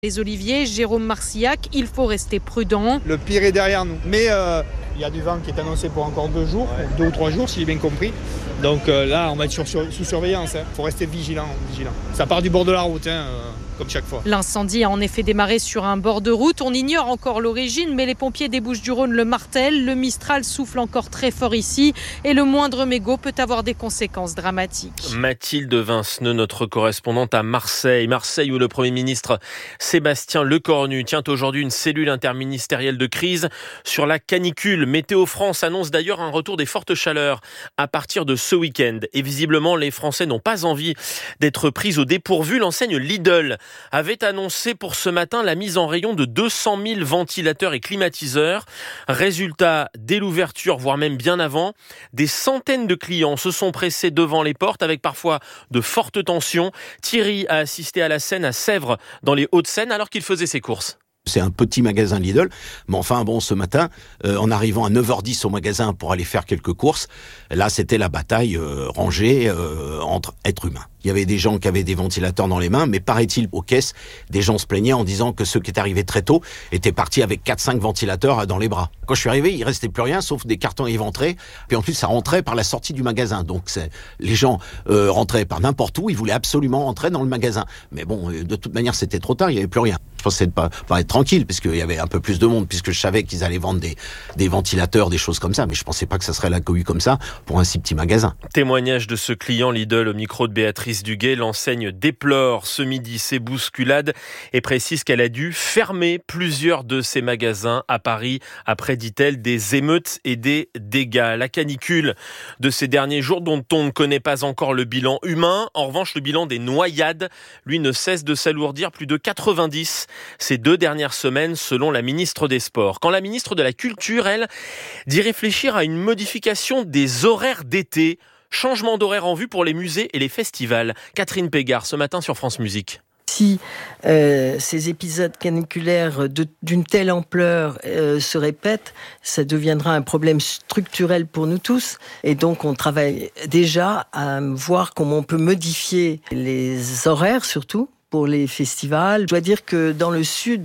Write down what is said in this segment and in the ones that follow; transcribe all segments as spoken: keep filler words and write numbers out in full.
Les oliviers, Jérôme Marcillac, il faut rester prudent. Le pire est derrière nous. Mais euh, il y a du vent qui est annoncé pour encore deux jours, ouais. deux ou trois jours si j'ai bien compris. Donc euh, là, on va être sur, sur, sous surveillance. Il hein. faut rester vigilant, vigilant. Ça part du bord de la route, hein, euh, comme chaque fois. L'incendie a en effet démarré sur un bord de route. On ignore encore l'origine, mais les pompiers des Bouches-du-Rhône le martèlent. Le Mistral souffle encore très fort ici et le moindre mégot peut avoir des conséquences dramatiques. Mathilde Vinceneux, notre correspondante à Marseille. Marseille où le Premier ministre Sébastien Lecornu tient aujourd'hui une cellule interministérielle de crise sur la canicule. Météo France annonce d'ailleurs un retour des fortes chaleurs à partir de ce week-end. Et visiblement, les Français n'ont pas envie d'être pris au dépourvu. L'enseigne Lidl avait annoncé pour ce matin la mise en rayon de deux cent mille ventilateurs et climatiseurs. Résultat, dès l'ouverture, voire même bien avant, des centaines de clients se sont pressés devant les portes avec parfois de fortes tensions. Thierry a assisté à la scène à Sèvres dans les Hauts-de-Seine alors qu'il faisait ses courses. C'est un petit magasin Lidl, mais enfin bon, ce matin, euh, en arrivant à neuf heures dix au magasin pour aller faire quelques courses, là c'était la bataille euh, rangée euh, entre êtres humains. Il y avait des gens qui avaient des ventilateurs dans les mains, mais paraît-il, aux caisses, des gens se plaignaient en disant que ceux qui étaient arrivés très tôt étaient partis avec quatre cinq ventilateurs dans les bras. Quand je suis arrivé, il restait plus rien, sauf des cartons éventrés, puis en plus ça rentrait par la sortie du magasin. Donc c'est, les gens euh, rentraient par n'importe où, ils voulaient absolument rentrer dans le magasin. Mais bon, de toute manière, c'était trop tard, il n'y avait plus rien. Je pensais pas, pas être tranquille, parce qu'il y avait un peu plus de monde, puisque je savais qu'ils allaient vendre des, des ventilateurs, des choses comme ça, mais je pensais pas que ça serait la cohue comme ça pour un si petit magasin. Témoignage de ce client Lidl au micro de Béatrice Duguay. L'enseigne déplore ce midi ces bousculades et précise qu'elle a dû fermer plusieurs de ses magasins à Paris après, dit-elle, des émeutes et des dégâts. La canicule de ces derniers jours dont on ne connaît pas encore le bilan humain. En revanche, le bilan des noyades, lui, ne cesse de s'alourdir. Plus de quatre-vingt-dix ces deux dernières semaines, selon la ministre des Sports. Quand la ministre de la Culture, elle, dit réfléchir à une modification des horaires d'été. Changement d'horaire en vue pour les musées et les festivals. Catherine Pégard, ce matin sur France Musique. Si euh, ces épisodes caniculaires de, d'une telle ampleur euh, se répètent, ça deviendra un problème structurel pour nous tous. Et donc, on travaille déjà à voir comment on peut modifier les horaires, surtout, pour les festivals. Je dois dire que dans le sud,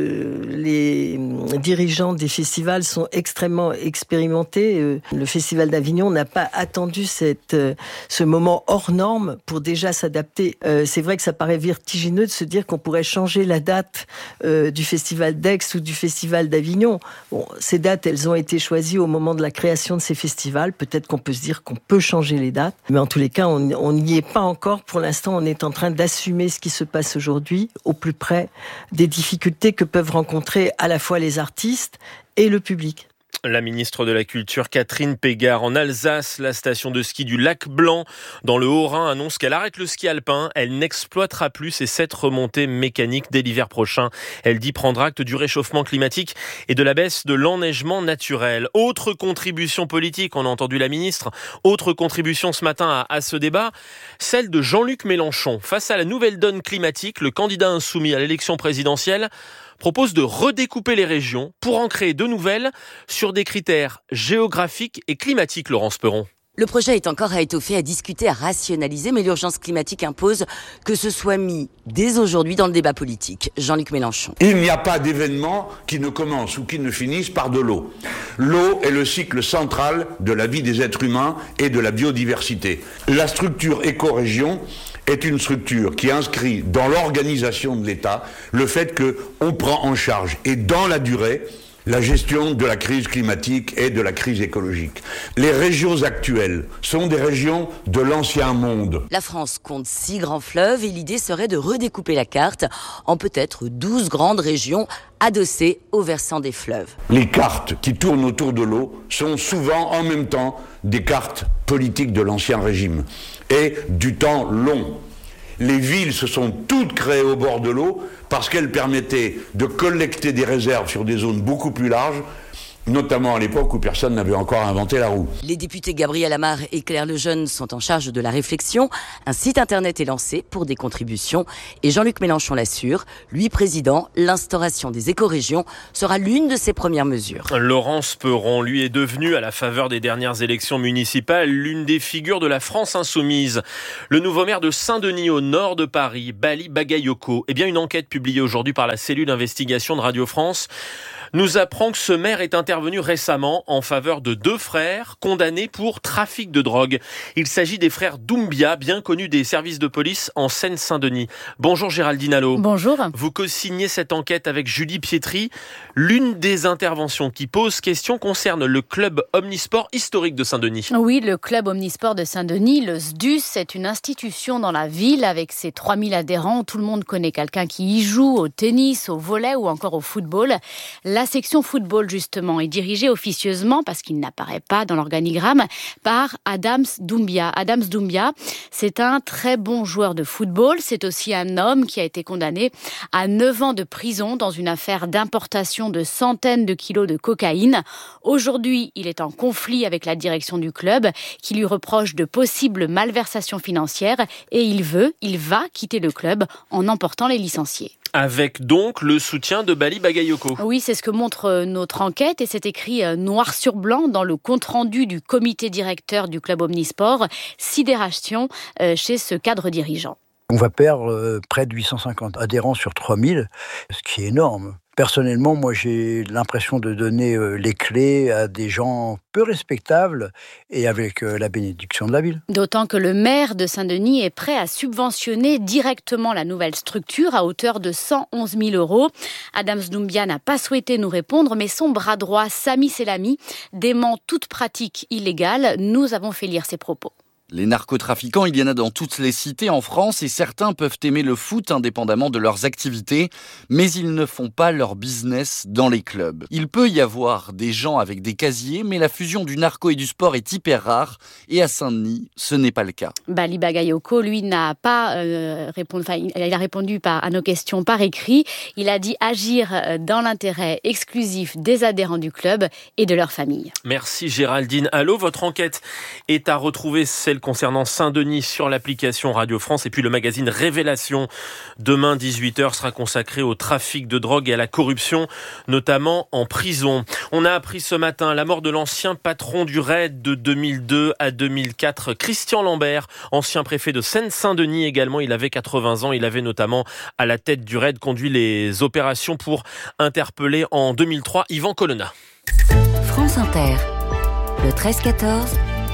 les dirigeants des festivals sont extrêmement expérimentés. Le Festival d'Avignon n'a pas attendu cette, ce moment hors norme pour déjà s'adapter. C'est vrai que ça paraît vertigineux de se dire qu'on pourrait changer la date du Festival d'Aix ou du Festival d'Avignon. Bon, ces dates, elles ont été choisies au moment de la création de ces festivals. Peut-être qu'on peut se dire qu'on peut changer les dates. Mais en tous les cas, on n'y est pas encore. Pour l'instant, on est en train d'assumer ce qui se passe aujourd'hui au plus près des difficultés que peuvent rencontrer à la fois les artistes et le public. La ministre de la Culture, Catherine Pégard. En Alsace, la station de ski du Lac Blanc, dans le Haut-Rhin, annonce qu'elle arrête le ski alpin. Elle n'exploitera plus ses sept remontées mécaniques dès l'hiver prochain. Elle dit prendre acte du réchauffement climatique et de la baisse de l'enneigement naturel. Autre contribution politique, on a entendu la ministre, autre contribution ce matin à, à ce débat, celle de Jean-Luc Mélenchon. Face à la nouvelle donne climatique, le candidat insoumis à l'élection présidentielle propose de redécouper les régions pour en créer de nouvelles sur des critères géographiques et climatiques, Laurence Perron. Le projet est encore à étoffer, à discuter, à rationaliser, mais l'urgence climatique impose que ce soit mis dès aujourd'hui dans le débat politique. Jean-Luc Mélenchon. Il n'y a pas d'événement qui ne commence ou qui ne finisse par de l'eau. L'eau est le cycle central de la vie des êtres humains et de la biodiversité. La structure éco-région est une structure qui inscrit dans l'organisation de l'État le fait qu'on prend en charge et dans la durée la gestion de la crise climatique et de la crise écologique. Les régions actuelles sont des régions de l'ancien monde. La France compte six grands fleuves et l'idée serait de redécouper la carte en peut-être douze grandes régions adossées au versant des fleuves. Les cartes qui tournent autour de l'eau sont souvent en même temps des cartes politiques de l'ancien régime et du temps long. Les villes se sont toutes créées au bord de l'eau parce qu'elles permettaient de collecter des réserves sur des zones beaucoup plus larges notamment à l'époque où personne n'avait encore inventé la roue. Les députés Gabriel Amar et Claire Lejeune sont en charge de la réflexion. Un site internet est lancé pour des contributions et Jean-Luc Mélenchon l'assure, lui président, l'instauration des écorégions sera l'une de ses premières mesures. Laurence Perron, lui, est devenu, à la faveur des dernières élections municipales, l'une des figures de la France insoumise. Le nouveau maire de Saint-Denis, au nord de Paris, Bali Bagayoko, eh bien une enquête publiée aujourd'hui par la cellule d'investigation de Radio France nous apprend que ce maire est intervenu récemment en faveur de deux frères condamnés pour trafic de drogue. Il s'agit des frères Doumbia, bien connus des services de police en Seine-Saint-Denis. Bonjour Géraldine Allo. Bonjour. Vous co-signez cette enquête avec Julie Pietri. L'une des interventions qui pose question concerne le club omnisport historique de Saint-Denis. Oui, le club omnisport de Saint-Denis, le S D U S, c'est une institution dans la ville avec ses trois mille adhérents. Tout le monde connaît quelqu'un qui y joue au tennis, au volley ou encore au football. La section football, justement, est dirigée officieusement, parce qu'il n'apparaît pas dans l'organigramme, par Adams Doumbia. Adams Doumbia, c'est un très bon joueur de football. C'est aussi un homme qui a été condamné à neuf ans de prison dans une affaire d'importation de centaines de kilos de cocaïne. Aujourd'hui, il est en conflit avec la direction du club qui lui reproche de possibles malversations financières et il veut, il va quitter le club en emportant les licenciés. Avec donc le soutien de Bali Bagayoko. Oui, c'est ce que montre notre enquête et c'est écrit noir sur blanc dans le compte-rendu du comité directeur du club omnisport. Sidération chez ce cadre dirigeant. On va perdre près de huit cent cinquante adhérents sur trois mille, ce qui est énorme. Personnellement, moi, j'ai l'impression de donner les clés à des gens peu respectables et avec la bénédiction de la ville. D'autant que le maire de Saint-Denis est prêt à subventionner directement la nouvelle structure à hauteur de cent onze mille euros. Adams Doumbia n'a pas souhaité nous répondre, mais son bras droit, Sami Selami, dément toute pratique illégale. Nous avons fait lire ses propos. Les narcotrafiquants, il y en a dans toutes les cités en France et certains peuvent aimer le foot indépendamment de leurs activités, mais ils ne font pas leur business dans les clubs. Il peut y avoir des gens avec des casiers, mais la fusion du narco et du sport est hyper rare et à Saint-Denis, ce n'est pas le cas. Bali Bagayoko, lui, n'a pas euh, répondu, enfin, il a répondu par, à nos questions par écrit. Il a dit agir dans l'intérêt exclusif des adhérents du club et de leur famille. Merci Géraldine Allo. Votre enquête est à retrouver, celle concernant Saint-Denis sur l'application Radio France et puis le magazine Révélation demain dix-huit heures sera consacré au trafic de drogue et à la corruption, notamment en prison. On a appris ce matin la mort de l'ancien patron du raid de deux mille deux à deux mille quatre, Christian Lambert, ancien préfet de Seine-Saint-Denis également. Il avait quatre-vingts ans. Il avait notamment à la tête du raid conduit les opérations pour interpeller en deux mille trois Yvan Colonna. France Inter, le treize quatorze.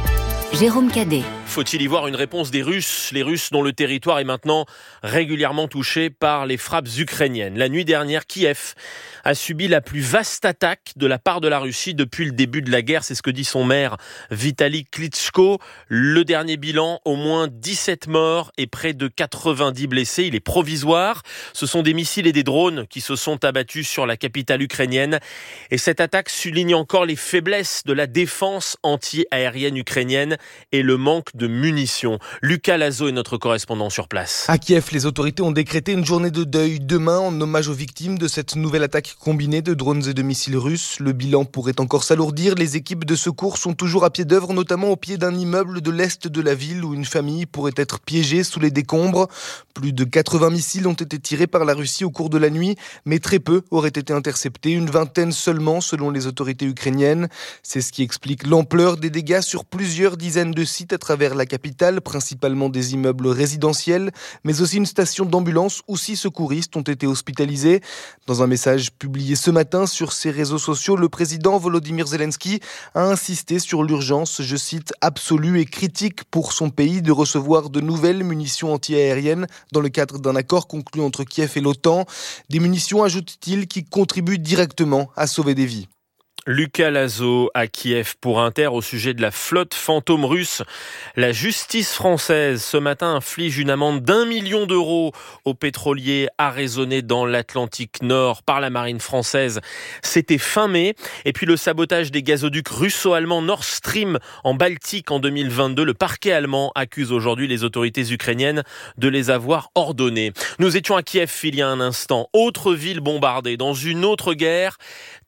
Jérôme Cadet. Faut-il y voir une réponse des Russes, les Russes dont le territoire est maintenant régulièrement touché par les frappes ukrainiennes. La nuit dernière, Kiev a subi la plus vaste attaque de la part de la Russie depuis le début de la guerre. C'est ce que dit son maire Vitali Klitschko. Le dernier bilan, au moins dix-sept morts et près de quatre-vingt-dix blessés. Il est provisoire. Ce sont des missiles et des drones qui se sont abattus sur la capitale ukrainienne. Et cette attaque souligne encore les faiblesses de la défense anti-aérienne ukrainienne et le manque de munitions. Lucas Lazo est notre correspondant sur place. À Kiev, les autorités ont décrété une journée de deuil demain en hommage aux victimes de cette nouvelle attaque combinée de drones et de missiles russes. Le bilan pourrait encore s'alourdir. Les équipes de secours sont toujours à pied d'œuvre, notamment au pied d'un immeuble de l'est de la ville où une famille pourrait être piégée sous les décombres. Plus de quatre-vingts missiles ont été tirés par la Russie au cours de la nuit, mais très peu auraient été interceptés, une vingtaine seulement selon les autorités ukrainiennes. C'est ce qui explique l'ampleur des dégâts sur plusieurs dizaines de sites à travers la capitale, principalement des immeubles résidentiels, mais aussi une station d'ambulance où six secouristes ont été hospitalisés. Dans un message publié ce matin sur ses réseaux sociaux, le président Volodymyr Zelensky a insisté sur l'urgence, je cite, absolue et critique pour son pays de recevoir de nouvelles munitions antiaériennes dans le cadre d'un accord conclu entre Kiev et l'OTAN. Des munitions, ajoute-t-il, qui contribuent directement à sauver des vies. Lucas Lazo à Kiev pour Inter au sujet de la flotte fantôme russe. La justice française ce matin inflige une amende d'un million d'euros aux pétroliers arraisonnés dans l'Atlantique Nord par la marine française. C'était fin mai. Et puis le sabotage des gazoducs russo-allemands Nord Stream en Baltique en deux mille vingt-deux. Le parquet allemand accuse aujourd'hui les autorités ukrainiennes de les avoir ordonnés. Nous étions à Kiev il y a un instant. Autre ville bombardée dans une autre guerre.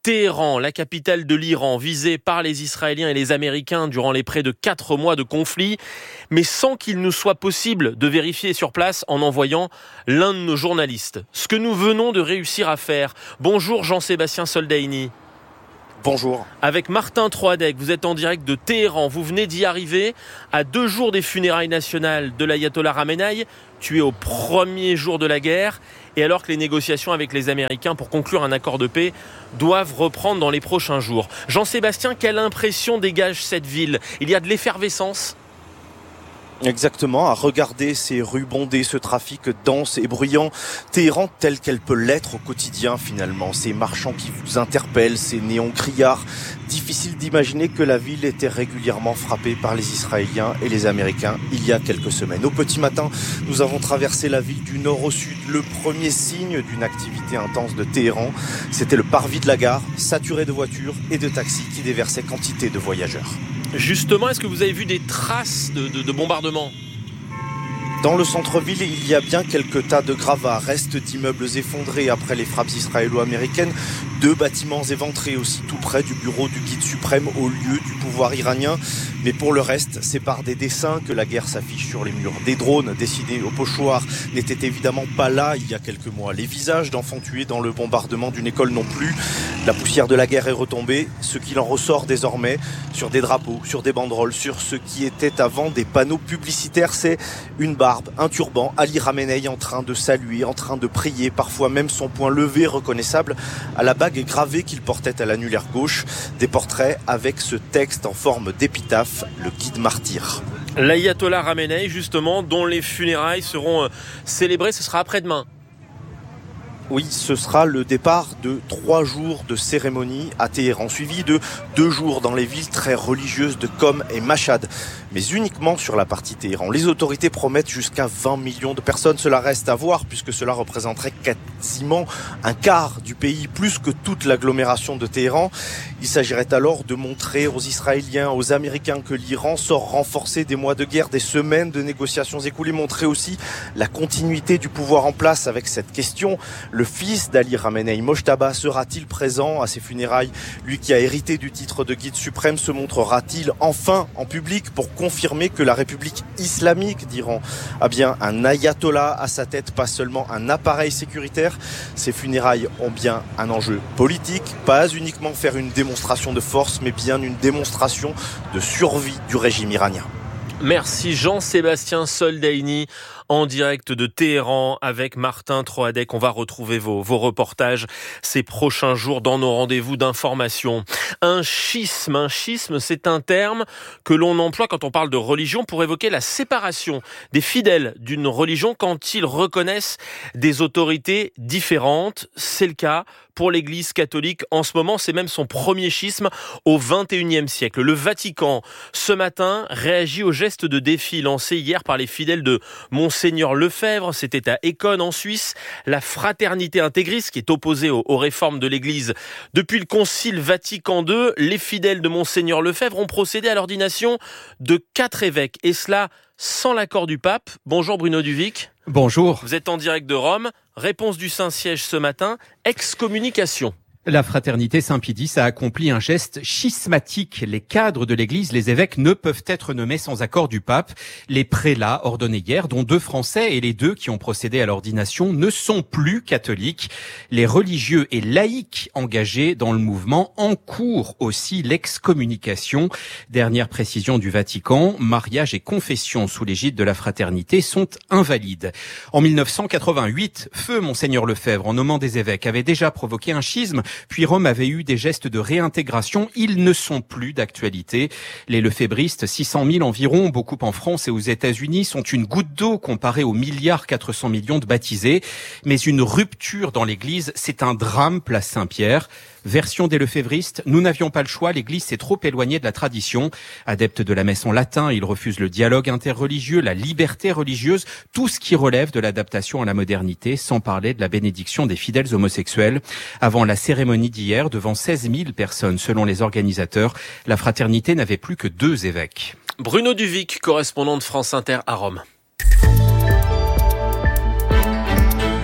Téhéran, la capitale de l'Iran, visée par les Israéliens et les Américains durant les près de quatre mois de conflit, mais sans qu'il nous soit possible de vérifier sur place en envoyant l'un de nos journalistes. Ce que nous venons de réussir à faire. Bonjour Jean-Sébastien Soldaini. Bonjour. Avec Martin Troadec, vous êtes en direct de Téhéran. Vous venez d'y arriver à deux jours des funérailles nationales de l'ayatollah Khamenei, tué au premier jour de la guerre, et alors que les négociations avec les Américains pour conclure un accord de paix doivent reprendre dans les prochains jours. Jean-Sébastien, quelle impression dégage cette ville ? Il y a de l'effervescence ? Exactement, à regarder ces rues bondées, ce trafic dense et bruyant, Téhéran telle qu'elle peut l'être au quotidien finalement, ces marchands qui vous interpellent, ces néons criards. Difficile d'imaginer que la ville était régulièrement frappée par les Israéliens et les Américains il y a quelques semaines. Au petit matin, nous avons traversé la ville du nord au sud. Le premier signe d'une activité intense de Téhéran, c'était le parvis de la gare, saturé de voitures et de taxis qui déversaient quantité de voyageurs. Justement, est-ce que vous avez vu des traces de, de, de bombardement ? Dans le centre-ville, il y a bien quelques tas de gravats, restes d'immeubles effondrés après les frappes israélo-américaines, deux bâtiments éventrés aussi tout près du bureau du guide suprême au lieu du pouvoir iranien. Mais pour le reste, c'est par des dessins que la guerre s'affiche sur les murs. Des drones dessinés au pochoir n'étaient évidemment pas là il y a quelques mois. Les visages d'enfants tués dans le bombardement d'une école non plus. La poussière de la guerre est retombée. Ce qu'il en ressort désormais sur des drapeaux, sur des banderoles, sur ce qui était avant des panneaux publicitaires, c'est une barbe, un turban, Ali Khamenei en train de saluer, en train de prier, parfois même son poing levé reconnaissable à la bague gravée qu'il portait à l'annulaire gauche. Des portraits avec ce texte en forme d'épitaphe, le guide martyr. L'ayatollah Khamenei, justement, dont les funérailles seront célébrées, ce sera après-demain. Oui, ce sera le départ de trois jours de cérémonie à Téhéran, suivi de deux jours dans les villes très religieuses de Qom et Mashhad, mais uniquement sur la partie Téhéran. Les autorités promettent jusqu'à vingt millions de personnes. Cela reste à voir puisque cela représenterait quasiment un quart du pays, plus que toute l'agglomération de Téhéran. Il s'agirait alors de montrer aux Israéliens, aux Américains que l'Iran sort renforcé des mois de guerre, des semaines de négociations écoulées, montrer aussi la continuité du pouvoir en place avec cette question. Le fils d'Ali Khamenei, Mojtaba, sera-t-il présent à ses funérailles ? Lui qui a hérité du titre de guide suprême, se montrera-t-il enfin en public pour confirmer que la République islamique d'Iran a bien un ayatollah à sa tête, pas seulement un appareil sécuritaire ? Ces funérailles ont bien un enjeu politique, pas uniquement faire une démonstration de force, mais bien une démonstration de survie du régime iranien. Merci Jean-Sébastien Soldaini en direct de Téhéran avec Martin Troadec. On va retrouver vos, vos reportages ces prochains jours dans nos rendez-vous d'information. Un schisme, un schisme, c'est un terme que l'on emploie quand on parle de religion pour évoquer la séparation des fidèles d'une religion quand ils reconnaissent des autorités différentes. C'est le cas pour l'Église catholique en ce moment. C'est même son premier schisme au vingt et unième siècle. Le Vatican, ce matin, réagit au geste de défi lancé hier par les fidèles de Monseigneur Lefebvre. C'était à Écône, en Suisse. La fraternité intégriste, qui est opposée aux, aux réformes de l'Église. Depuis le Concile Vatican deux, les fidèles de Monseigneur Lefebvre ont procédé à l'ordination de quatre évêques. Et cela sans l'accord du pape. Bonjour Bruno Duvic. Bonjour. Vous êtes en direct de Rome. Réponse du Saint-Siège ce matin, excommunication. La fraternité Saint-Pédis a accompli un geste schismatique. Les cadres de l'Église, les évêques, ne peuvent être nommés sans accord du pape. Les prélats ordonnés hier, dont deux Français et les deux qui ont procédé à l'ordination, ne sont plus catholiques. Les religieux et laïcs engagés dans le mouvement encourent aussi l'excommunication. Dernière précision du Vatican, mariage et confession sous l'égide de la fraternité sont invalides. En mille neuf cent quatre-vingt-huit, feu Monseigneur Lefebvre, en nommant des évêques, avait déjà provoqué un schisme. Puis Rome avait eu des gestes de réintégration. Ils ne sont plus d'actualité. Les lefébristes, six cent mille environ, beaucoup en France et aux États-Unis, sont une goutte d'eau comparée aux milliards quatre cents millions de baptisés. Mais une rupture dans l'Église, c'est un drame, place Saint-Pierre. Version des lefébristes, nous n'avions pas le choix, l'Église s'est trop éloignée de la tradition. Adepte de la messe en latin, il refuse le dialogue interreligieux, la liberté religieuse, tout ce qui relève de l'adaptation à la modernité, sans parler de la bénédiction des fidèles homosexuels. Avant la cérémonie d'hier, devant seize mille personnes selon les organisateurs, la fraternité n'avait plus que deux évêques. Bruno Duvic, correspondant de France Inter à Rome.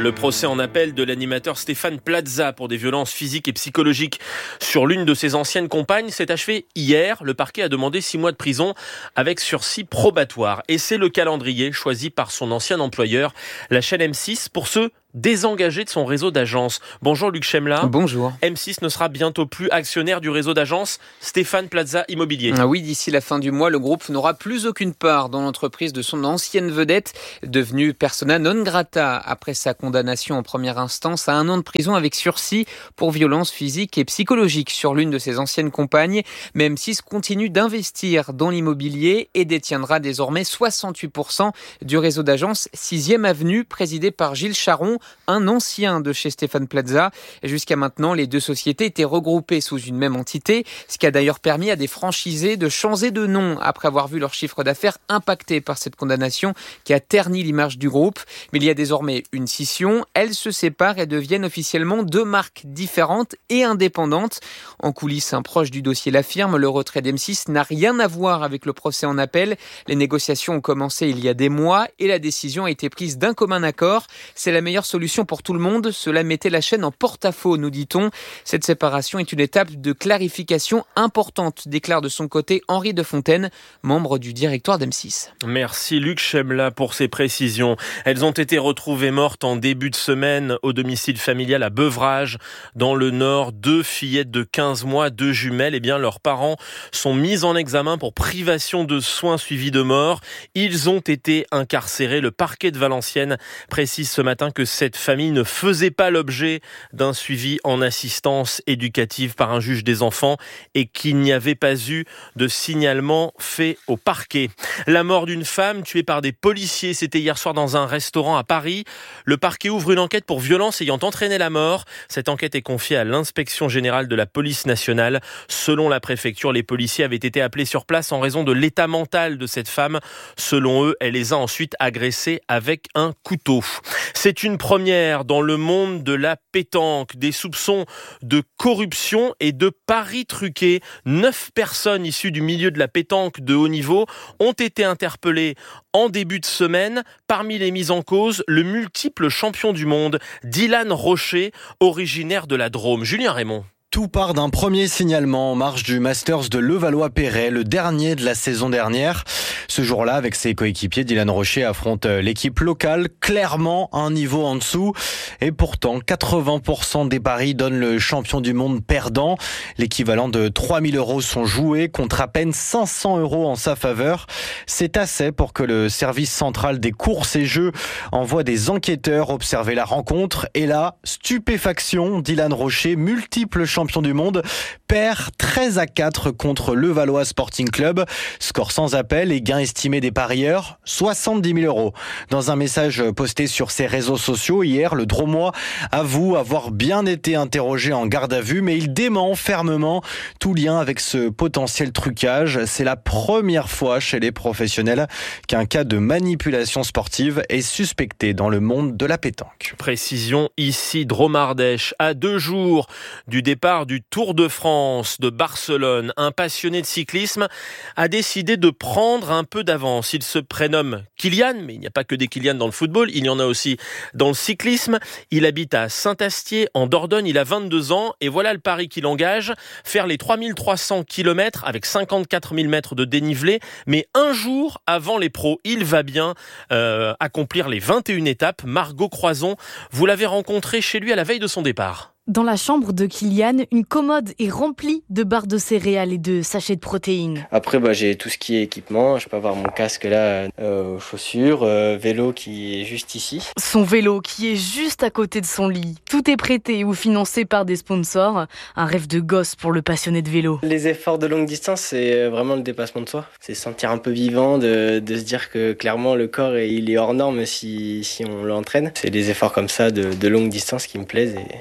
Le procès en appel de l'animateur Stéphane Plaza pour des violences physiques et psychologiques sur l'une de ses anciennes compagnes s'est achevé hier. Le parquet a demandé six mois de prison avec sursis probatoire. Et c'est le calendrier choisi par son ancien employeur, la chaîne M six, pour ceux désengagé de son réseau d'agences. Bonjour Luc Chemla. Bonjour. M six ne sera bientôt plus actionnaire du réseau d'agences Stéphane Plaza Immobilier. Ah oui, d'ici la fin du mois, le groupe n'aura plus aucune part dans l'entreprise de son ancienne vedette, devenue persona non grata après sa condamnation en première instance à un an de prison avec sursis pour violences physiques et psychologiques sur l'une de ses anciennes compagnes. Mais M six continue d'investir dans l'immobilier et détiendra désormais soixante-huit pour cent du réseau d'agences sixième avenue, présidé par Gilles Charon, un ancien de chez Stéphane Plaza. Jusqu'à maintenant, les deux sociétés étaient regroupées sous une même entité, ce qui a d'ailleurs permis à des franchisés de changer de nom après avoir vu leur chiffre d'affaires impacté par cette condamnation qui a terni l'image du groupe. Mais il y a désormais une scission. Elles se séparent et deviennent officiellement deux marques différentes et indépendantes. En coulisses, un proche du dossier l'affirme, le retrait d'M six n'a rien à voir avec le procès en appel. Les négociations ont commencé il y a des mois et la décision a été prise d'un commun accord. C'est la meilleure solution pour tout le monde. Cela mettait la chaîne en porte-à-faux, nous dit-on. Cette séparation est une étape de clarification importante, déclare de son côté Henri de Fontaine, membre du directoire d'M six. Merci Luc Chemla pour ces précisions. Elles ont été retrouvées mortes en début de semaine au domicile familial à Beuvrages, dans le Nord. Deux fillettes de quinze mois, deux jumelles. Eh bien, leurs parents sont mis en examen pour privation de soins suivis de mort. Ils ont été incarcérés. Le parquet de Valenciennes précise ce matin que cette famille ne faisait pas l'objet d'un suivi en assistance éducative par un juge des enfants et qu'il n'y avait pas eu de signalement fait au parquet. La mort d'une femme tuée par des policiers, c'était hier soir dans un restaurant à Paris. Le parquet ouvre une enquête pour violence ayant entraîné la mort. Cette enquête est confiée à l'inspection générale de la police nationale. Selon la préfecture, les policiers avaient été appelés sur place en raison de l'état mental de cette femme. Selon eux, elle les a ensuite agressés avec un couteau. C'est une première dans le monde de la pétanque. Des soupçons de corruption et de paris truqués. Neuf personnes issues du milieu de la pétanque de haut niveau ont été interpellées en début de semaine. Parmi les mises en cause, le multiple champion du monde, Dylan Rocher, originaire de la Drôme. Julien Raymond. Tout part d'un premier signalement en marge du Masters de Levallois-Perret, le dernier de la saison dernière. Ce jour-là, avec ses coéquipiers, Dylan Rocher affronte l'équipe locale, clairement un niveau en dessous. Et pourtant, quatre-vingts pour cent des paris donnent le champion du monde perdant. L'équivalent de trois mille euros sont joués contre à peine cinq cents euros en sa faveur. C'est assez pour que le service central des courses et jeux envoie des enquêteurs observer la rencontre. Et là, stupéfaction, Dylan Rocher, multiple champion champion du monde, perd treize à quatre contre Levallois Sporting Club. Score sans appel et gain estimé des parieurs, soixante-dix mille euros. Dans un message posté sur ses réseaux sociaux hier, le Dromois avoue avoir bien été interrogé en garde à vue, mais il dément fermement tout lien avec ce potentiel trucage. C'est la première fois chez les professionnels qu'un cas de manipulation sportive est suspecté dans le monde de la pétanque. Précision ici, Dromardèche, à deux jours du départ du Tour de France de Barcelone, un passionné de cyclisme a décidé de prendre un peu d'avance. Il se prénomme Kylian, mais il n'y a pas que des Kylian dans le football, il y en a aussi dans le cyclisme. Il habite à Saint-Astier, en Dordogne, il a vingt-deux ans et voilà le pari qu'il engage, faire les trois mille trois cents kilomètres avec cinquante-quatre mille mètres de dénivelé, mais un jour avant les pros. Il va bien euh, accomplir les vingt et une étapes. Margot Croison, vous l'avez rencontré chez lui à la veille de son départ. Dans la chambre de Kylian, une commode est remplie de barres de céréales et de sachets de protéines. Après, bah, j'ai tout ce qui est équipement. Je peux avoir mon casque là, euh, chaussures, euh, vélo qui est juste ici. Son vélo qui est juste à côté de son lit. Tout est prêté ou financé par des sponsors. Un rêve de gosse pour le passionné de vélo. Les efforts de longue distance, c'est vraiment le dépassement de soi. C'est se sentir un peu vivant, de, de se dire que clairement le corps est, il est hors norme si, si on l'entraîne. C'est des efforts comme ça de, de longue distance qui me plaisent et, et c'est fou.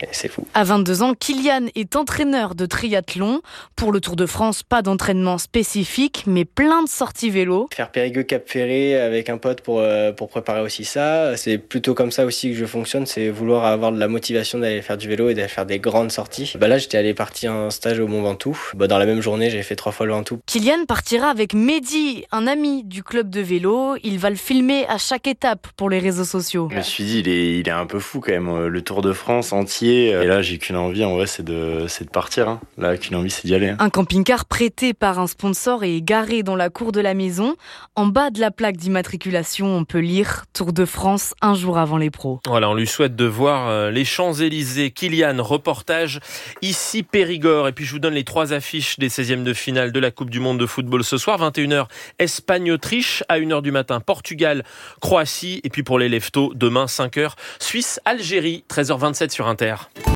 À vingt-deux ans, Kylian est entraîneur de triathlon. Pour le Tour de France, pas d'entraînement spécifique, mais plein de sorties vélo. Faire Périgueux-Cap Ferré avec un pote pour, euh, pour préparer aussi ça. C'est plutôt comme ça aussi que je fonctionne, c'est vouloir avoir de la motivation d'aller faire du vélo et d'aller faire des grandes sorties. Bah là, j'étais allé partir en stage au Mont Ventoux. Bah dans la même journée, j'ai fait trois fois le Ventoux. Kylian partira avec Mehdi, un ami du club de vélo. Il va le filmer à chaque étape pour les réseaux sociaux. Je me suis dit, il est, il est un peu fou quand même, le Tour de France entier. Et là, j'ai qu'une envie, en vrai, c'est de, c'est de partir. Hein. Là, qu'une envie, c'est d'y aller. Hein. Un camping-car prêté par un sponsor est garé dans la cour de la maison. En bas de la plaque d'immatriculation, on peut lire « Tour de France, un jour avant les pros ». Voilà, on lui souhaite de voir les Champs-Élysées. Kylian, reportage ici Périgord. Et puis je vous donne les trois affiches des seizièmes de finale de la Coupe du Monde de football ce soir. vingt et une heures, Espagne-Autriche. À une heure du matin, Portugal-Croatie. Et puis pour les leftos, demain, cinq heures, Suisse-Algérie, treize heures vingt-sept sur Inter.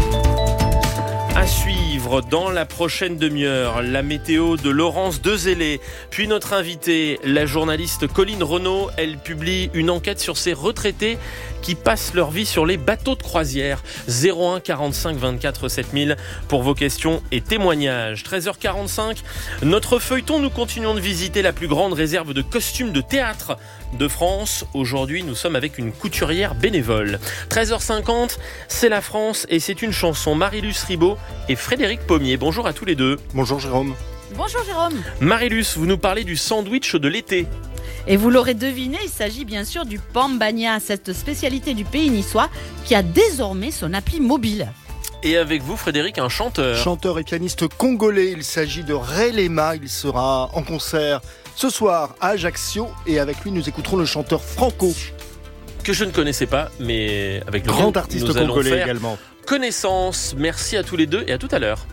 À suivre dans la prochaine demi-heure, la météo de Laurence Dezellé. Puis notre invitée, la journaliste Colline Renaud, elle publie une enquête sur ces retraités qui passent leur vie sur les bateaux de croisière. zéro un quarante-cinq vingt-quatre sept mille pour vos questions et témoignages. treize heures quarante-cinq, notre feuilleton, nous continuons de visiter la plus grande réserve de costumes de théâtre de France. Aujourd'hui, nous sommes avec une couturière bénévole. treize heures cinquante, c'est la France et c'est une chanson. Marie-Luce Ribaud et Frédéric Pommier. Bonjour à tous les deux. Bonjour Jérôme. Bonjour Jérôme. Marie-Luce, vous nous parlez du sandwich de l'été. Et vous l'aurez deviné, il s'agit bien sûr du pambagna, cette spécialité du pays niçois qui a désormais son appli mobile. Et avec vous, Frédéric, un chanteur. Chanteur et pianiste congolais, il s'agit de Ray Lema. Il sera en concert ce soir à Ajaccio et avec lui, nous écouterons le chanteur Franco. Que je ne connaissais pas, mais avec le grand artiste nous congolais allons faire également. Connaissance. Merci à tous les deux et à tout à l'heure.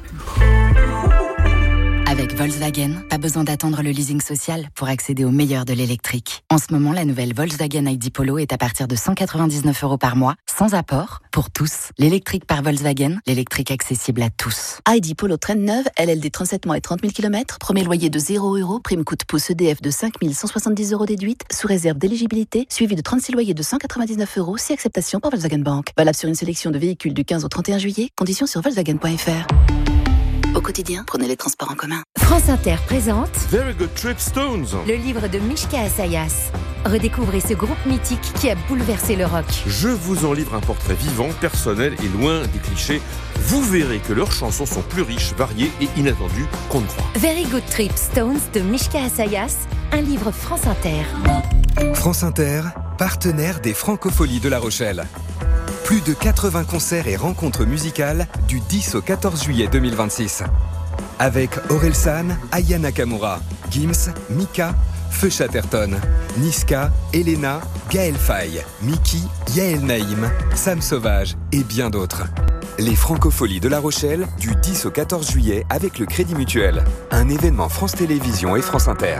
Avec Volkswagen, pas besoin d'attendre le leasing social pour accéder au meilleur de l'électrique. En ce moment, la nouvelle Volkswagen I D Polo est à partir de cent quatre-vingt-dix-neuf euros par mois, sans apport, pour tous. L'électrique par Volkswagen, l'électrique accessible à tous. I D Polo traîne neuve, L L D trente-sept mois et trente mille kilomètres, premier loyer de zéro euros, prime coût pouce E D F de cinq mille cent soixante-dix euros déduite, sous réserve d'éligibilité, suivi de trente-six loyers de cent quatre-vingt-dix-neuf euros, si acceptation par Volkswagen Bank. Valable sur une sélection de véhicules du quinze au trente et un juillet, conditions sur volkswagen point f r. Au quotidien, prenez les transports en commun. France Inter présente Very Good Trip Stones, le livre de Mishka Assayas. Redécouvrez ce groupe mythique qui a bouleversé le rock. Je vous en livre un portrait vivant, personnel et loin des clichés. Vous verrez que leurs chansons sont plus riches, variées et inattendues qu'on ne croit. Very Good Trip Stones de Mishka Assayas, un livre France Inter. France Inter, partenaire des Francopholies de La Rochelle. Plus de quatre-vingts concerts et rencontres musicales du dix au quatorze juillet deux mille vingt-six. Avec Orelsan, Aya Nakamura, Gims, Mika, Feu Chatterton, Niska, Elena, Gaël Faye, Miki, Yael Naïm, Sam Sauvage et bien d'autres. Les Francopholies de La Rochelle du dix au quatorze juillet avec le Crédit Mutuel. Un événement France Télévisions et France Inter.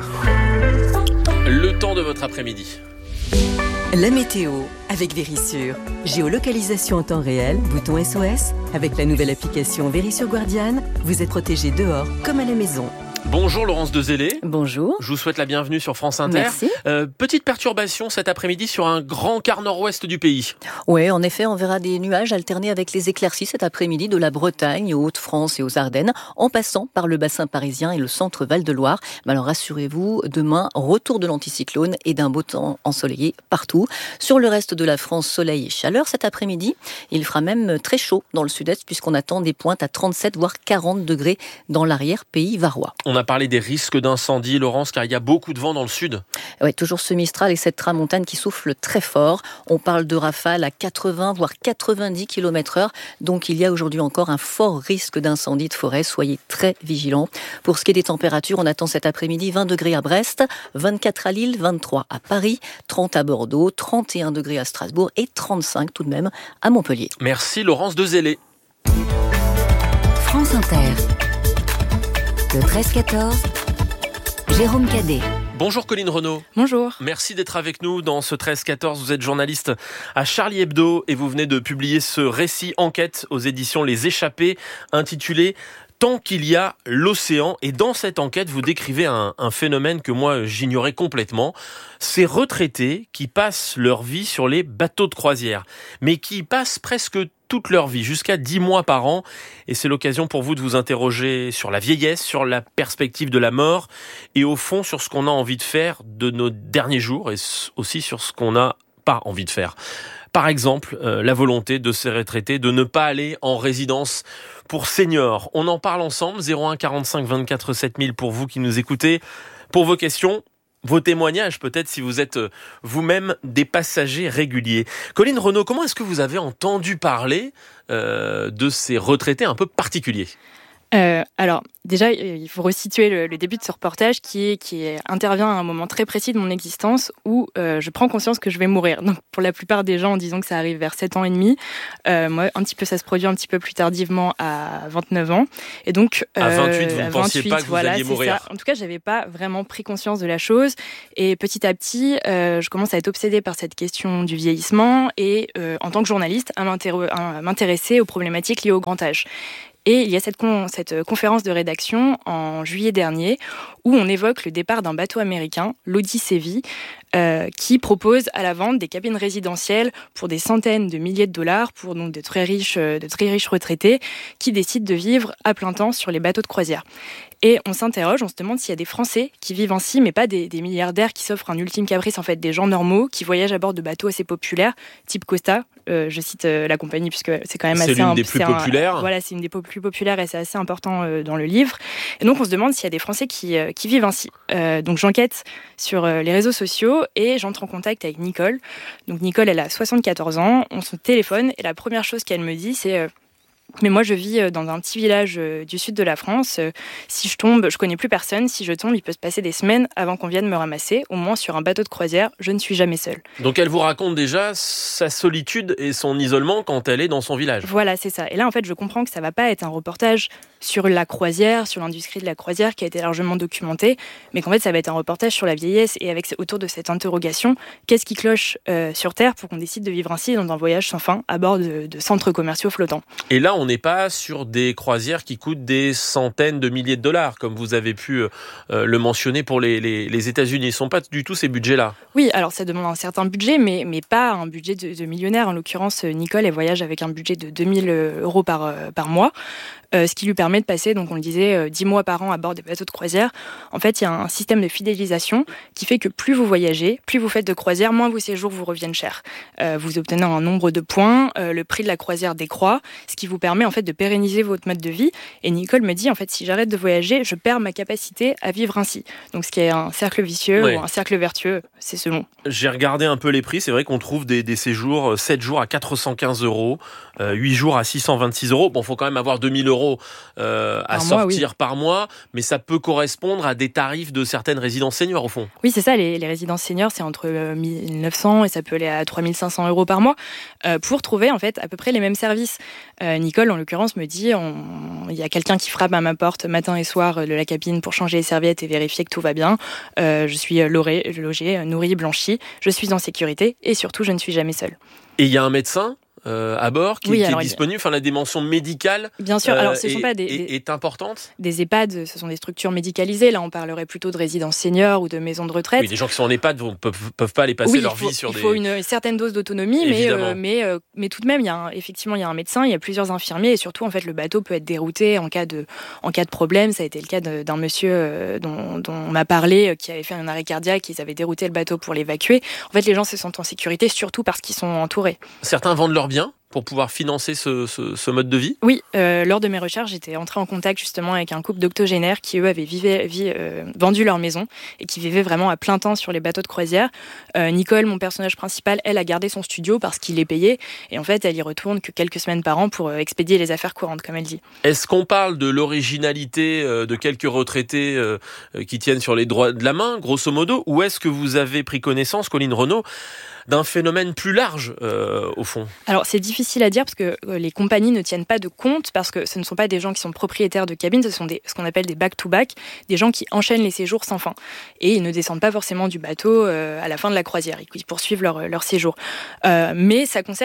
Le temps de votre après-midi. La météo avec Vérissure. Géolocalisation en temps réel, bouton S O S. Avec la nouvelle application Vérissure Guardian, vous êtes protégé dehors comme à la maison. Bonjour Laurence Dezellé. Bonjour. Je vous souhaite la bienvenue sur France Inter. Merci. Euh, petite perturbation cet après-midi sur un grand quart nord-ouest du pays. Oui, en effet, on verra des nuages alternés avec les éclaircies cet après-midi de la Bretagne aux Hauts-de-France et aux Ardennes, en passant par le bassin parisien et le centre Val-de-Loire. Mais alors rassurez-vous, demain, retour de l'anticyclone et d'un beau temps ensoleillé partout. Sur le reste de la France, soleil et chaleur cet après-midi. Il fera même très chaud dans le sud-est puisqu'on attend des pointes à trente-sept voire quarante degrés dans l'arrière-pays varois. On a parlé des risques d'incendie, Laurence, car il y a beaucoup de vent dans le sud. Oui, toujours ce Mistral et cette tramontane qui souffle très fort. On parle de rafales à quatre-vingts voire quatre-vingt-dix kilomètres heure. Donc il y a aujourd'hui encore un fort risque d'incendie de forêt. Soyez très vigilants. Pour ce qui est des températures, on attend cet après-midi vingt degrés à Brest, vingt-quatre à Lille, vingt-trois à Paris, trente à Bordeaux, trente et un degrés à Strasbourg et trente-cinq tout de même à Montpellier. Merci Laurence Dezellé. France Inter. Le treize quatorze, Jérôme Cadet. Bonjour Colline Renaud. Bonjour. Merci d'être avec nous dans ce treize quatorze. Vous êtes journaliste à Charlie Hebdo et vous venez de publier ce récit enquête aux éditions Les Échappés intitulé tant qu'il y a l'océan. Et dans cette enquête, vous décrivez un, un phénomène que moi j'ignorais complètement. Ces retraités qui passent leur vie sur les bateaux de croisière, mais qui y passent presque toute leur vie, jusqu'à dix mois par an. Et c'est l'occasion pour vous de vous interroger sur la vieillesse, sur la perspective de la mort, et au fond sur ce qu'on a envie de faire de nos derniers jours, et aussi sur ce qu'on n'a pas envie de faire. Par exemple, euh, la volonté de ces retraités de ne pas aller en résidence pour seniors. On en parle ensemble, zéro un quarante-cinq vingt-quatre sept mille pour vous qui nous écoutez, pour vos questions, vos témoignages peut-être si vous êtes vous-même des passagers réguliers. Colline Renaud, comment est-ce que vous avez entendu parler euh, de ces retraités un peu particuliers ? Euh, alors, déjà, il faut resituer le, le début de ce reportage qui, est, qui est, intervient à un moment très précis de mon existence où euh, je prends conscience que je vais mourir. Donc, pour la plupart des gens, disons que ça arrive vers sept ans et demi. Euh, moi, un petit peu, ça se produit un petit peu plus tardivement à vingt-neuf ans. Et donc, euh, à vingt-huit, vous ne pensiez vingt-huit, pas que vous voilà, alliez mourir. Ça. En tout cas, j'avais pas vraiment pris conscience de la chose. Et petit à petit, euh, je commence à être obsédée par cette question du vieillissement et, euh, en tant que journaliste, à, m'intér- à m'intéresser aux problématiques liées au grand âge. Et il y a cette, con, cette conférence de rédaction en juillet dernier où on évoque le départ d'un bateau américain, l'Odyssey, euh, qui propose à la vente des cabines résidentielles pour des centaines de milliers de dollars pour donc de très riches, de très riches retraités qui décident de vivre à plein temps sur les bateaux de croisière. Et on s'interroge, on se demande s'il y a des Français qui vivent ainsi, mais pas des, des milliardaires qui s'offrent un ultime caprice, en fait, des gens normaux qui voyagent à bord de bateaux assez populaires, type Costa. Euh, je cite euh, la compagnie puisque c'est quand même c'est assez... C'est l'une un, des plus populaires. Un, voilà, c'est une des plus populaires et c'est assez important euh, dans le livre. Et donc on se demande s'il y a des Français qui, euh, qui vivent ainsi. Euh, donc j'enquête sur euh, les réseaux sociaux et j'entre en contact avec Nicole. Donc Nicole, elle a soixante-quatorze ans, on se téléphone et la première chose qu'elle me dit, c'est... Euh, Mais moi, je vis dans un petit village du sud de la France. Si je tombe, je connais plus personne. Si je tombe, il peut se passer des semaines avant qu'on vienne me ramasser. Au moins, sur un bateau de croisière, je ne suis jamais seule. Donc, elle vous raconte déjà sa solitude et son isolement quand elle est dans son village. Voilà, c'est ça. Et là, en fait, je comprends que ça va pas être un reportage sur la croisière, sur l'industrie de la croisière qui a été largement documentée, mais qu'en fait, ça va être un reportage sur la vieillesse et avec autour de cette interrogation, qu'est-ce qui cloche euh, sur Terre pour qu'on décide de vivre ainsi dans un voyage sans fin à bord de, de centres commerciaux flottants. Et là, on n'est pas sur des croisières qui coûtent des centaines de milliers de dollars, comme vous avez pu euh, le mentionner pour les, les, les États-Unis. Ce ne sont pas du tout ces budgets-là. Oui, alors ça demande un certain budget, mais, mais pas un budget de, de millionnaire. En l'occurrence, Nicole, elle voyage avec un budget de deux mille euros par, euh, par mois. Euh, ce qui lui permet de passer, donc on le disait, euh, dix mois par an à bord des bateaux de croisière. En fait, il y a un système de fidélisation qui fait que plus vous voyagez, plus vous faites de croisière, moins vos séjours vous reviennent chers. Euh, vous obtenez un nombre de points, euh, le prix de la croisière décroît, ce qui vous permet en fait de pérenniser votre mode de vie. Et Nicole me dit, en fait, si j'arrête de voyager, je perds ma capacité à vivre ainsi. Donc ce qui est un cercle vicieux ouais. ou un cercle vertueux, c'est selon. J'ai regardé un peu les prix, c'est vrai qu'on trouve des, des séjours, sept jours à quatre cent quinze euros, euh, huit jours à six cent vingt-six euros. Bon, il faut quand même avoir deux mille euros Euh, à par sortir mois, oui. par mois, mais ça peut correspondre à des tarifs de certaines résidences seniors au fond. Oui, c'est ça, les, les résidences seniors, c'est entre euh, mille neuf cents et ça peut aller à trois mille cinq cents euros par mois euh, pour trouver en fait à peu près les mêmes services. Euh, Nicole, en l'occurrence, me dit il y a quelqu'un qui frappe à ma porte matin et soir de la cabine pour changer les serviettes et vérifier que tout va bien. Euh, je suis logée, logée, nourrie, blanchie, je suis en sécurité et surtout, je ne suis jamais seule. Et il y a un médecin Euh, à bord, qui, oui, qui alors, est disponible, enfin la dimension médicale bien sûr, alors ce euh, sont est, pas des, est, est importante. Des EHPAD, ce sont des structures médicalisées. Là, on parlerait plutôt de résidences seniors ou de maisons de retraite. Oui, les gens qui sont en EHPAD ne peuvent, peuvent pas aller passer oui, leur faut, vie sur il des... Il faut une, une certaine dose d'autonomie, mais, euh, mais, euh, mais tout de même, il y a un, effectivement, il y a un médecin, il y a plusieurs infirmiers et surtout, en fait, le bateau peut être dérouté en cas de, en cas de problème. Ça a été le cas de, d'un monsieur euh, dont, dont on m'a parlé, qui avait fait un arrêt cardiaque, ils avaient dérouté le bateau pour l'évacuer. En fait, les gens se sentent en sécurité, surtout parce qu'ils sont entourés. Certains vendent leurs biens pour pouvoir financer ce, ce, ce mode de vie ? Oui, euh, lors de mes recherches, j'étais entrée en contact justement avec un couple d'octogénaires qui, eux, avaient vivé, vi, euh, vendu leur maison et qui vivaient vraiment à plein temps sur les bateaux de croisière. Euh, Nicole, mon personnage principal, elle a gardé son studio parce qu'il est payé et en fait, elle y retourne que quelques semaines par an pour euh, expédier les affaires courantes, comme elle dit. Est-ce qu'on parle de l'originalité euh, de quelques retraités euh, qui tiennent sur les droits de la main, grosso modo, ou est-ce que vous avez pris connaissance, Colline Renaud, d'un phénomène plus large, euh, au fond ? Alors, c'est difficile à dire parce que euh, les compagnies ne tiennent pas de compte, parce que ce ne sont pas des gens qui sont propriétaires de cabines, ce sont des, ce qu'on appelle des back-to-back, des gens qui enchaînent les séjours sans fin. Et ils ne descendent pas forcément du bateau euh, à la fin de la croisière, ils poursuivent leur, leur séjour. Euh, mais ça concerne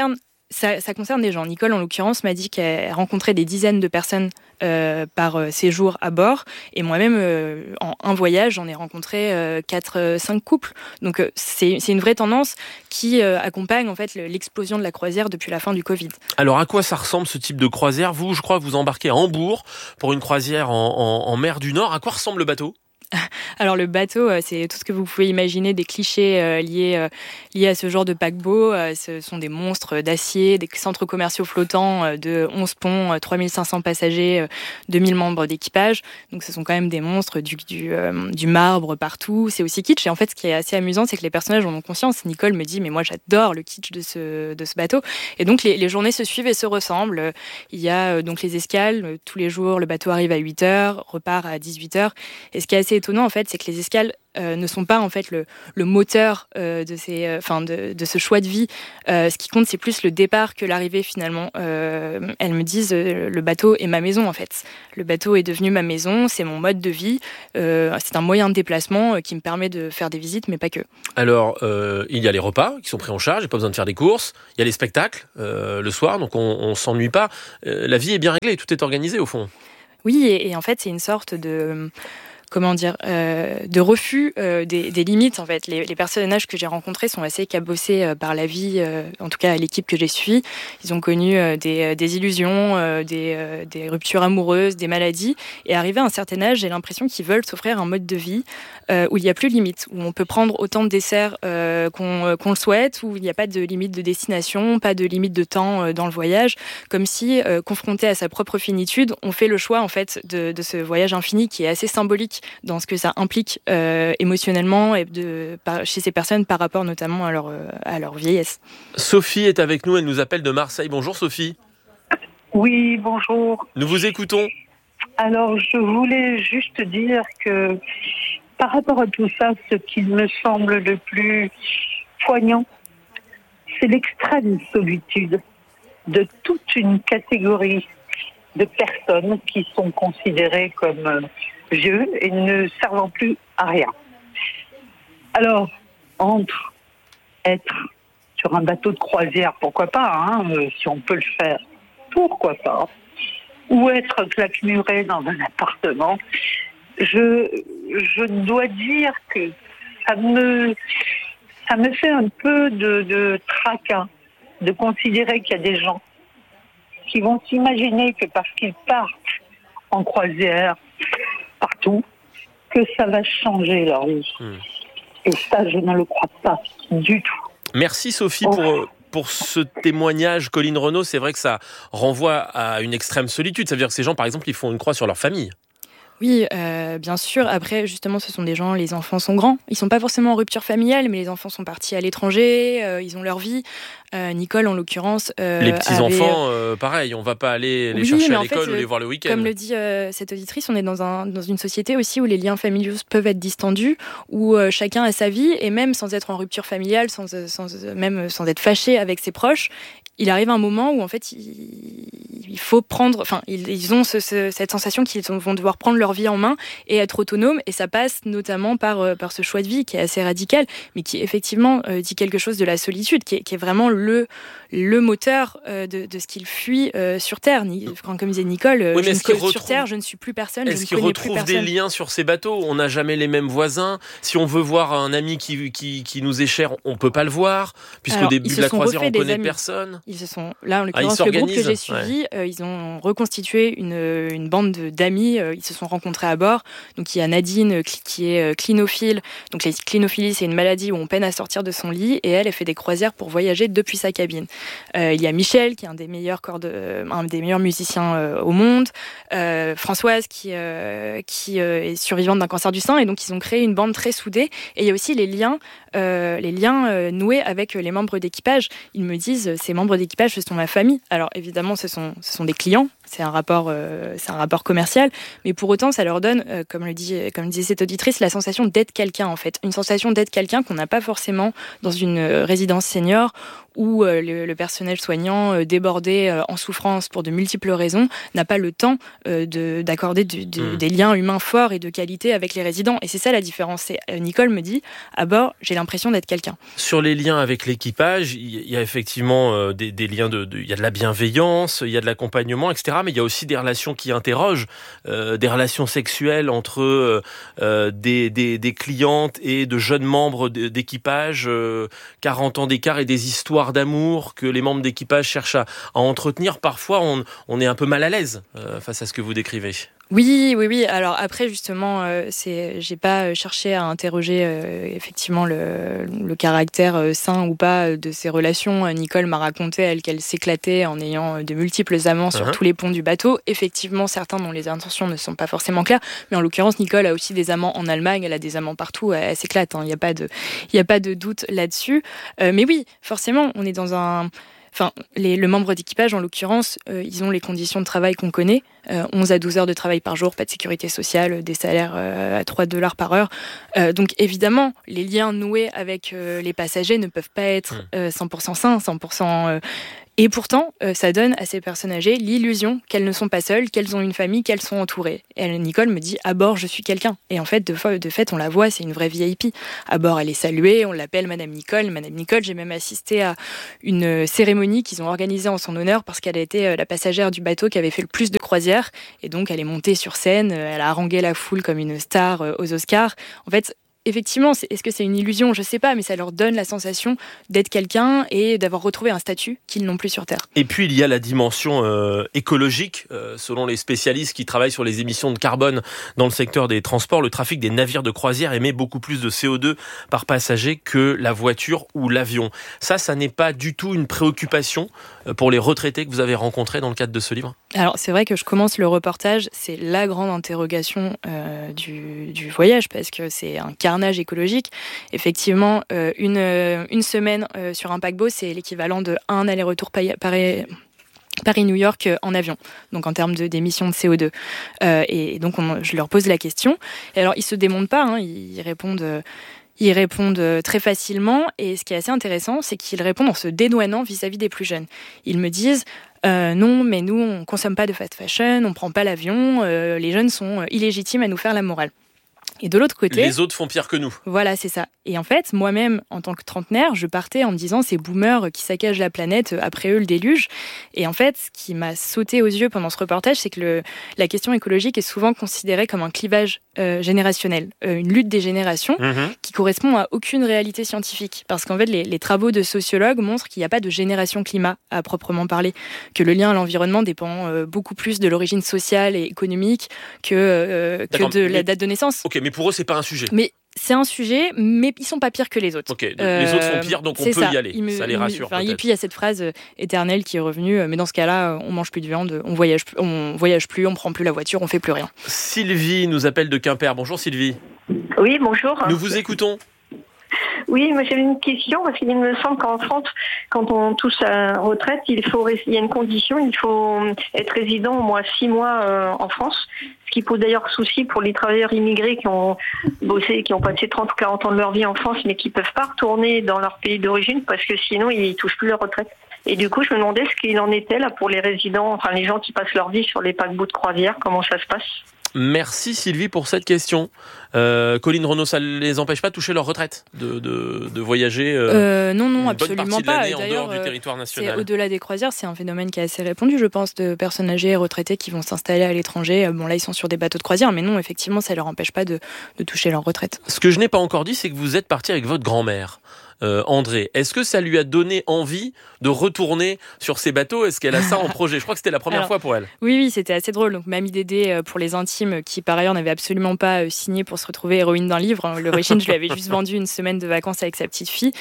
ça, ça concerne des gens. Nicole, en l'occurrence, m'a dit qu'elle rencontrait des dizaines de personnes euh, par euh, séjour à bord. Et moi-même, euh, en un voyage, j'en ai rencontré euh, quatre cinq couples. Donc, euh, c'est, c'est une vraie tendance qui euh, accompagne en fait, l'explosion de la croisière depuis la fin du Covid. Alors, à quoi ça ressemble ce type de croisière ? Vous, je crois, vous embarquez à Hambourg pour une croisière en, en, en mer du Nord. À quoi ressemble le bateau ? Alors le bateau, c'est tout ce que vous pouvez imaginer, des clichés euh, liés, euh, liés à ce genre de paquebot. Euh, ce sont des monstres d'acier, des centres commerciaux flottants euh, de onze ponts, euh, trois mille cinq cents passagers, euh, deux mille membres d'équipage. Donc ce sont quand même des monstres, du, du, euh, du marbre partout. C'est aussi kitsch. Et en fait, ce qui est assez amusant, c'est que les personnages en ont conscience. Nicole me dit, mais moi j'adore le kitsch de ce, de ce bateau. Et donc les, les journées se suivent et se ressemblent. Il y a euh, donc les escales. Euh, tous les jours, le bateau arrive à huit heures, repart à dix-huit heures. Et ce qui est assez étonnant en fait, c'est que les escales euh, ne sont pas en fait le, le moteur euh, de, ces, euh, enfin, de, de ce choix de vie. Euh, ce qui compte, c'est plus le départ que l'arrivée finalement. Euh, elles me disent euh, le bateau est ma maison en fait. Le bateau est devenu ma maison, c'est mon mode de vie. Euh, c'est un moyen de déplacement euh, qui me permet de faire des visites, mais pas que. Alors, euh, il y a les repas qui sont pris en charge, il n'y a pas besoin de faire des courses. Il y a les spectacles euh, le soir, donc on ne s'ennuie pas. Euh, la vie est bien réglée, tout est organisé au fond. Oui, et, et en fait, c'est une sorte de... comment dire, euh, de refus euh, des, des limites en fait. Les, les personnages que j'ai rencontrés sont assez cabossés euh, par la vie, euh, en tout cas l'équipe que j'ai suivie. Ils ont connu euh, des, des illusions, euh, des, euh, des ruptures amoureuses, des maladies. Et arrivé à un certain âge, j'ai l'impression qu'ils veulent s'offrir un mode de vie euh, où il n'y a plus de limite, où on peut prendre autant de desserts euh, qu'on, qu'on le souhaite, où il n'y a pas de limite de destination, pas de limite de temps euh, dans le voyage, comme si, euh, confronté à sa propre finitude, on fait le choix en fait de, de ce voyage infini qui est assez symbolique dans ce que ça implique euh, émotionnellement et de, par, chez ces personnes par rapport notamment à leur, euh, à leur vieillesse. Sophie est avec nous, elle nous appelle de Marseille. Bonjour Sophie. Oui, bonjour. Nous vous écoutons. Alors, je voulais juste dire que par rapport à tout ça, ce qui me semble le plus poignant, c'est l'extrême solitude de toute une catégorie de personnes qui sont considérées comme euh, vieux et ne servant plus à rien. Alors, entre être sur un bateau de croisière, pourquoi pas, hein, euh, si on peut le faire, pourquoi pas, ou être claquemuré dans un appartement, je, je dois dire que ça me, ça me fait un peu de, de tracas de considérer qu'il y a des gens qui vont s'imaginer que parce qu'ils partent en croisière partout, que ça va changer leur vie. Mmh. Et ça, je ne le crois pas du tout. Merci Sophie oh. pour, pour ce témoignage. Colline Renaud, c'est vrai que ça renvoie à une extrême solitude. Ça veut dire que ces gens, par exemple, ils font une croix sur leur famille. Oui, euh, bien sûr. Après, justement, ce sont des gens, les enfants sont grands. Ils sont pas forcément en rupture familiale, mais les enfants sont partis à l'étranger, euh, ils ont leur vie. Euh, Nicole, en l'occurrence... Euh, les petits-enfants, avait... euh, pareil, on va pas aller les oui, chercher à en l'école fait, ou les voir le week-end. Comme le dit euh, cette auditrice, on est dans, un, dans une société aussi où les liens familiaux peuvent être distendus, où euh, chacun a sa vie, et même sans être en rupture familiale, sans, sans, même sans être fâché avec ses proches, il arrive un moment où en fait il, il faut prendre, enfin ils, ils ont ce, ce, cette sensation qu'ils vont devoir prendre leur vie en main et être autonomes, et ça passe notamment par, par ce choix de vie qui est assez radical, mais qui effectivement euh, dit quelque chose de la solitude, qui est, qui est vraiment le, le moteur euh, de, de ce qu'ils fuient euh, sur Terre. Comme disait Nicole, oui, je ne suis retrouve... sur Terre, je ne suis plus personne, est-ce je ne qu'ils connais plus retrouvent personne. Des liens sur ces bateaux? On n'a jamais les mêmes voisins. Si on veut voir un ami qui, qui, qui nous est cher, on ne peut pas le voir, puisqu'au début de la croisière, on ne connaît amis. personne. Ils se sont, là, en l'occurrence, ah, le groupe que j'ai suivi, ouais. euh, ils ont reconstitué une, une bande de, d'amis. Euh, ils se sont rencontrés à bord. Donc, il y a Nadine qui est euh, clinophile. Donc, la clinophilie, c'est une maladie où on peine à sortir de son lit. Et elle, elle fait des croisières pour voyager depuis sa cabine. Euh, il y a Michel, qui est un des meilleurs, corde, euh, un des meilleurs musiciens euh, au monde. Euh, Françoise, qui, euh, qui euh, est survivante d'un cancer du sein. Et donc, ils ont créé une bande très soudée. Et il y a aussi les liens, euh, les liens euh, noués avec les membres d'équipage. Ils me disent, ces membres d'équipage, ce sont ma famille. Alors évidemment, ce sont, ce sont des clients, c'est un rapport, euh, c'est un rapport commercial, mais pour autant, ça leur donne, euh, comme le dit, comme disait cette auditrice, la sensation d'être quelqu'un en fait, une sensation d'être quelqu'un qu'on n'a pas forcément dans une résidence senior où euh, le, le personnel soignant euh, débordé euh, en souffrance pour de multiples raisons n'a pas le temps euh, de, d'accorder du, du, mmh. des liens humains forts et de qualité avec les résidents. Et c'est ça la différence. C'est, euh, Nicole me dit, à bord, j'ai l'impression d'être quelqu'un. Sur les liens avec l'équipage, il y a effectivement euh, des, des liens de, de, il y a de la bienveillance, il y a de l'accompagnement, et cetera. Mais il y a aussi des relations qui interrogent, euh, des relations sexuelles entre euh, des, des, des clientes et de jeunes membres d'équipage, euh, quarante ans d'écart et des histoires d'amour que les membres d'équipage cherchent à, à entretenir. Parfois, on, on est un peu mal à l'aise euh, face à ce que vous décrivez. Oui, oui, oui. Alors après, justement, euh, c'est, j'ai pas cherché à interroger euh, effectivement le, le caractère euh, sain ou pas de ces relations. Nicole m'a raconté, elle, qu'elle s'éclatait en ayant de multiples amants uh-huh. sur tous les ponts du bateau. Effectivement, certains dont les intentions ne sont pas forcément claires. Mais en l'occurrence, Nicole a aussi des amants en Allemagne. Elle a des amants partout. Elle, elle s'éclate. Il hein. n'y a pas de, il y a pas de doute là-dessus. Euh, mais oui, forcément, on est dans un... Enfin, les, le membre d'équipage, en l'occurrence, euh, ils ont les conditions de travail qu'on connaît. Euh, onze à douze heures de travail par jour, pas de sécurité sociale, des salaires euh, à trois dollars par heure. Euh, donc évidemment, les liens noués avec euh, les passagers ne peuvent pas être euh, cent pour cent sains, cent pour cent... Euh, Et pourtant, euh, ça donne à ces personnes âgées l'illusion qu'elles ne sont pas seules, qu'elles ont une famille, qu'elles sont entourées. Et elle, Nicole me dit, à bord, je suis quelqu'un. Et en fait, de, fois, de fait, on la voit, c'est une vraie V I P. À bord, elle est saluée, on l'appelle Madame Nicole. Madame Nicole, j'ai même assisté à une cérémonie qu'ils ont organisée en son honneur parce qu'elle a été la passagère du bateau qui avait fait le plus de croisières. Et donc, elle est montée sur scène, elle a harangué la foule comme une star aux Oscars. En fait, effectivement, c'est, est-ce que c'est une illusion ? Je ne sais pas, mais ça leur donne la sensation d'être quelqu'un et d'avoir retrouvé un statut qu'ils n'ont plus sur Terre. Et puis, il y a la dimension euh, écologique. Euh, selon les spécialistes qui travaillent sur les émissions de carbone dans le secteur des transports, le trafic des navires de croisière émet beaucoup plus de C O deux par passager que la voiture ou l'avion. Ça, ça n'est pas du tout une préoccupation pour les retraités que vous avez rencontrés dans le cadre de ce livre ? Alors, c'est vrai que je commence le reportage, c'est la grande interrogation euh, du, du voyage, parce que c'est un carnage écologique. Effectivement, euh, une, une semaine euh, sur un paquebot, c'est l'équivalent de un aller-retour Paris, Paris-New York en avion, donc en termes de, d'émissions de C O deux. Euh, et donc, on, je leur pose la question. Et alors, ils se démontent pas, hein, ils répondent... Euh, Ils répondent très facilement et ce qui est assez intéressant, c'est qu'ils répondent en se dédouanant vis-à-vis des plus jeunes. Ils me disent euh, « Non, mais nous, on ne consomme pas de fast fashion, on ne prend pas l'avion, euh, les jeunes sont illégitimes à nous faire la morale. » Et de l'autre côté... Les autres font pire que nous. Voilà, c'est ça. Et en fait, moi-même, en tant que trentenaire, je partais en me disant ces boomers qui saccagent la planète, après eux le déluge. Et en fait, ce qui m'a sauté aux yeux pendant ce reportage, c'est que le, la question écologique est souvent considérée comme un clivage euh, générationnel, euh, une lutte des générations mmh. qui correspond à aucune réalité scientifique. Parce qu'en fait, les, les travaux de sociologues montrent qu'il n'y a pas de génération climat à proprement parler, que le lien à l'environnement dépend euh, beaucoup plus de l'origine sociale et économique que, euh, que de mais, la date de naissance. Ok, mais pour eux, c'est pas un sujet. Mais c'est un sujet, mais ils sont pas pires que les autres. Ok, euh, les autres sont pires, donc on peut ça. y aller. Me, ça les rassure. Me, et puis il y a cette phrase euh, éternelle qui est revenue. Mais dans ce cas-là, on mange plus de viande, on voyage, on voyage plus, on prend plus la voiture, on fait plus rien. Sylvie nous appelle de Quimper. Bonjour Sylvie. Oui, bonjour. Nous vous écoutons. Oui, moi j'avais une question parce qu'il me semble qu'en France, quand on touche à la retraite, il faut, il y a une condition, il faut être résident au moins six mois euh, en France, ce qui pose d'ailleurs souci pour les travailleurs immigrés qui ont bossé, qui ont passé trente ou quarante ans de leur vie en France, mais qui peuvent pas retourner dans leur pays d'origine parce que sinon ils touchent plus leur retraite. Et du coup, je me demandais ce qu'il en était là pour les résidents, enfin les gens qui passent leur vie sur les paquebots de croisière, comment ça se passe ? Merci Sylvie pour cette question. Euh, Colline Renaud, ça ne les empêche pas de toucher leur retraite, de, de, de voyager euh, euh, Non, non, une absolument bonne partie pas. de l'année D'ailleurs, en dehors du territoire national. C'est, au-delà des croisières, c'est un phénomène qui est assez répandu, je pense, de personnes âgées et retraitées qui vont s'installer à l'étranger. Bon, là, ils sont sur des bateaux de croisière, mais non, effectivement, ça ne leur empêche pas de, de toucher leur retraite. Ce que je n'ai pas encore dit, c'est que vous êtes parti avec votre grand-mère. Euh, André, est-ce que ça lui a donné envie de retourner sur ces bateaux ? Est-ce qu'elle a ça en projet ? Je crois que c'était la première Alors, fois pour elle. Oui, oui, c'était assez drôle. Donc, Mamie Dédé, pour les intimes, qui par ailleurs n'avait absolument pas signé pour se retrouver héroïne d'un livre. L'origine, je lui avais juste vendu une semaine de vacances avec sa petite fille.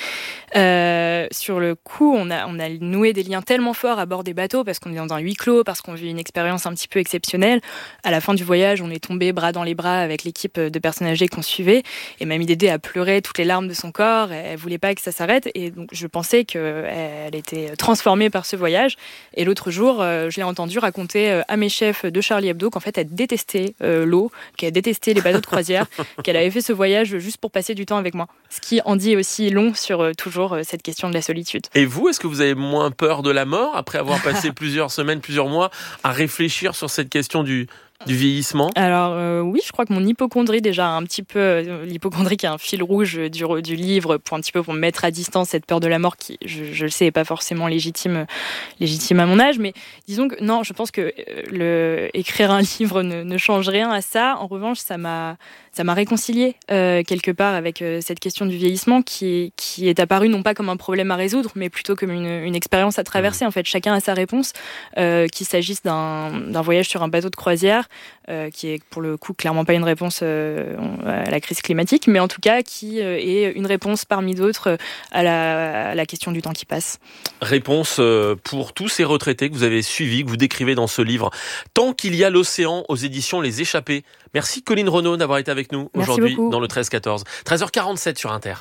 Euh, sur le coup, on a, on a noué des liens tellement forts à bord des bateaux parce qu'on est dans un huis clos, parce qu'on vit une expérience un petit peu exceptionnelle. À la fin du voyage, on est tombé bras dans les bras avec l'équipe de personnes âgées qu'on suivait. Et Mamie Dédé a pleuré toutes les larmes de son corps. Elle voulait pas pas que ça s'arrête. Et donc, je pensais qu'elle était transformée par ce voyage. Et l'autre jour, euh, je l'ai entendue raconter euh, à mes chefs de Charlie Hebdo qu'en fait, elle détestait euh, l'eau, qu'elle détestait les bateaux de croisière, qu'elle avait fait ce voyage juste pour passer du temps avec moi. Ce qui en dit aussi long sur euh, toujours euh, cette question de la solitude. Et vous, est-ce que vous avez moins peur de la mort après avoir passé plusieurs semaines, plusieurs mois à réfléchir sur cette question du... du vieillissement? Alors euh, oui, je crois que mon hypocondrie déjà un petit peu, euh, l'hypocondrie qui est un fil rouge du, du livre pour un petit peu pour me mettre à distance cette peur de la mort qui, je, je le sais, est pas forcément légitime, légitime à mon âge, mais disons que non, je pense que le, écrire un livre ne, ne change rien à ça. En revanche, ça m'a, ça m'a réconciliée euh, quelque part avec euh, cette question du vieillissement qui, qui est apparue non pas comme un problème à résoudre, mais plutôt comme une, une expérience à traverser. En fait, chacun a sa réponse, euh, qu'il s'agisse d'un, d'un voyage sur un bateau de croisière, Euh, qui est pour le coup clairement pas une réponse euh, à la crise climatique, mais en tout cas qui euh, est une réponse parmi d'autres à la, à la question du temps qui passe. Réponse euh, pour tous ces retraités que vous avez suivis, que vous décrivez dans ce livre. Tant qu'il y a l'océan, aux éditions Les Échappés. Merci Colline Renaud d'avoir été avec nous Merci aujourd'hui beaucoup. Dans le treize quatorze. treize heures quarante-sept sur Inter.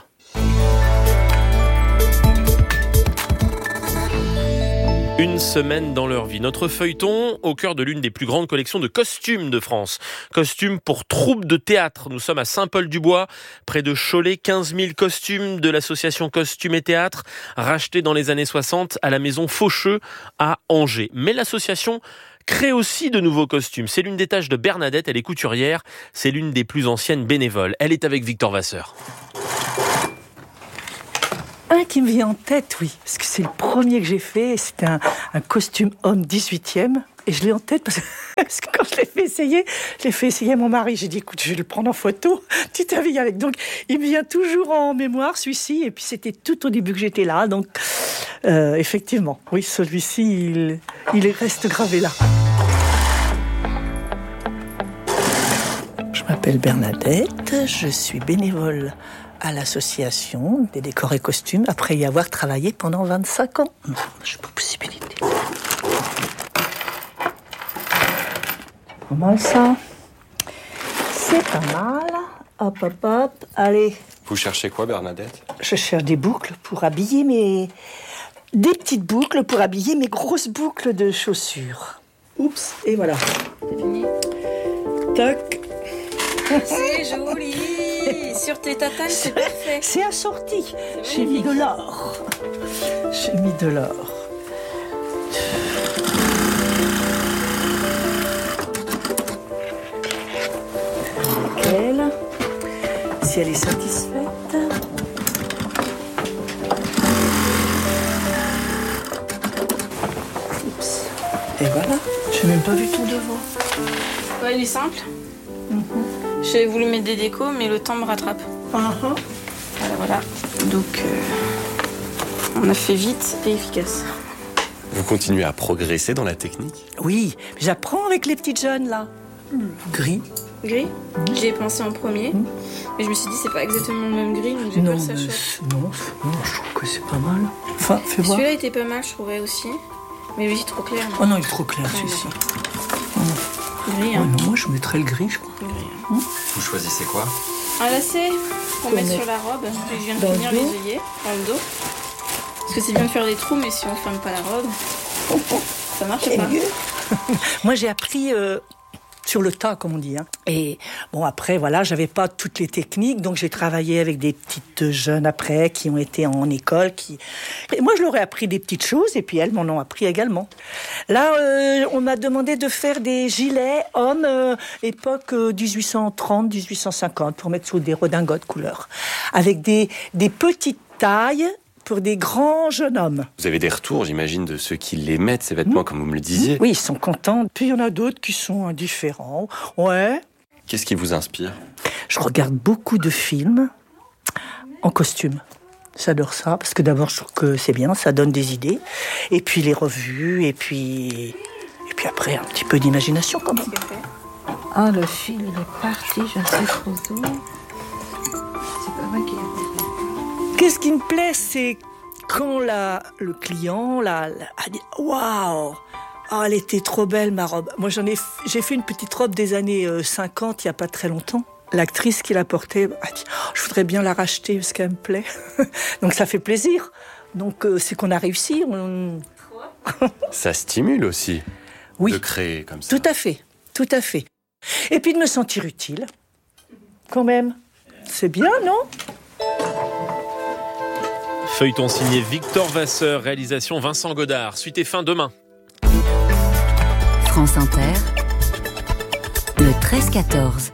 Une semaine dans leur vie. Notre feuilleton au cœur de l'une des plus grandes collections de costumes de France. Costumes pour troupes de théâtre. Nous sommes à Saint-Paul-du-Bois, près de Cholet. quinze mille costumes de l'association Costumes et Théâtre, rachetés dans les années soixante à la maison Faucheux à Angers. Mais l'association crée aussi de nouveaux costumes. C'est l'une des tâches de Bernadette, elle est couturière. C'est l'une des plus anciennes bénévoles. Elle est avec Victor Vasseur. Un qui me vient en tête, oui, parce que c'est le premier que j'ai fait. C'était un, un costume homme dix-huitième. Et je l'ai en tête parce que, parce que quand je l'ai fait essayer, je l'ai fait essayer à mon mari. J'ai dit, écoute, je vais le prendre en photo. Tu t'habilles avec. Donc, il me vient toujours en mémoire, celui-ci. Et puis, c'était tout au début que j'étais là. Donc, euh, effectivement, oui, celui-ci, il, il reste gravé là. Je m'appelle Bernadette. Je suis bénévole à l'association des décors et costumes, après y avoir travaillé pendant vingt-cinq ans. Non, j'ai pas possibilité. Pas mal ça. C'est pas mal. Hop, hop, hop. Allez. Vous cherchez quoi, Bernadette? Je cherche des boucles pour habiller mes... Des petites boucles pour habiller mes grosses boucles de chaussures. Oups, et voilà. C'est fini. Tac. C'est joli. Sur tes tatanes, c'est parfait. C'est assorti. J'ai mis de l'or. J'ai mis de l'or. Nickel. Si elle est satisfaite. Oups. Et voilà. J'ai même pas vu ton devant. Ouais, il est simple. Mm-hmm. J'ai voulu mettre des décos, mais le temps me rattrape. Uh-huh. Voilà, voilà. Donc, euh, on a fait vite et efficace. Vous continuez à progresser dans la technique? Oui, j'apprends avec les petites jeunes, là. Mm. Gris. Gris mmh. J'y ai pensé en premier, mmh. mais je me suis dit c'est pas exactement le même gris, donc j'ai non, peur que ça mais choque. Non, non, je trouve que c'est pas mal. Enfin, fais voir. Celui-là était pas mal, je trouvais aussi. Mais lui, il est trop clair. Oh non, il est trop clair, ouais, celui-ci. Oh. Gris, hein. Oh, non, moi, je mettrais le gris, je crois. Gris, hein. Mmh. Vous choisissez quoi? Un lacet pour mettre sur la robe. Je viens de dans finir les œillets dans le dos. Parce que c'est bien de faire des trous, mais si on ferme pas la robe, oh, oh. ça marche pas. Moi, j'ai appris... Euh... sur le tas, comme on dit. Hein. Et bon, après, voilà, j'avais pas toutes les techniques, donc j'ai travaillé avec des petites jeunes après qui ont été en école. Qui... Et moi, je leur ai appris des petites choses, et puis elles m'en ont appris également. Là, euh, on m'a demandé de faire des gilets hommes, euh, époque euh, dix-huit cent trente, dix-huit cent cinquante, pour mettre sous des redingotes couleur, avec des, des petites tailles, pour des grands jeunes hommes. Vous avez des retours, j'imagine, de ceux qui les mettent, ces vêtements, mmh. comme vous me le disiez. Oui, ils sont contents. Puis il y en a d'autres qui sont indifférents. Ouais. Qu'est-ce qui vous inspire? Je regarde beaucoup de films en costume. J'adore ça, parce que d'abord, je trouve que c'est bien, ça donne des idées. Et puis les revues, et puis... Et puis après, un petit peu d'imagination, quand même. Ah, le fil, il est parti, je ne sais trop où. C'est pas moi qui l'ai. Qu'est-ce qui me plaît, c'est quand la, le client la, la, a dit « Waouh, oh, elle était trop belle, ma robe ». Moi, j'en ai, j'ai fait une petite robe des années cinquante, il n'y a pas très longtemps. l'actrice qui l'a portée a dit oh, « je voudrais bien la racheter parce qu'elle me plaît ». Donc ça fait plaisir. Donc euh, c'est qu'on a réussi. On... Ça stimule aussi oui, de créer comme ça. Tout à fait, tout à fait. Et puis de me sentir utile, quand même. C'est bien, non ? Feuilleton signé Victor Vasseur, réalisation Vincent Godard. Suite et fin demain. France Inter, le treize quatorze.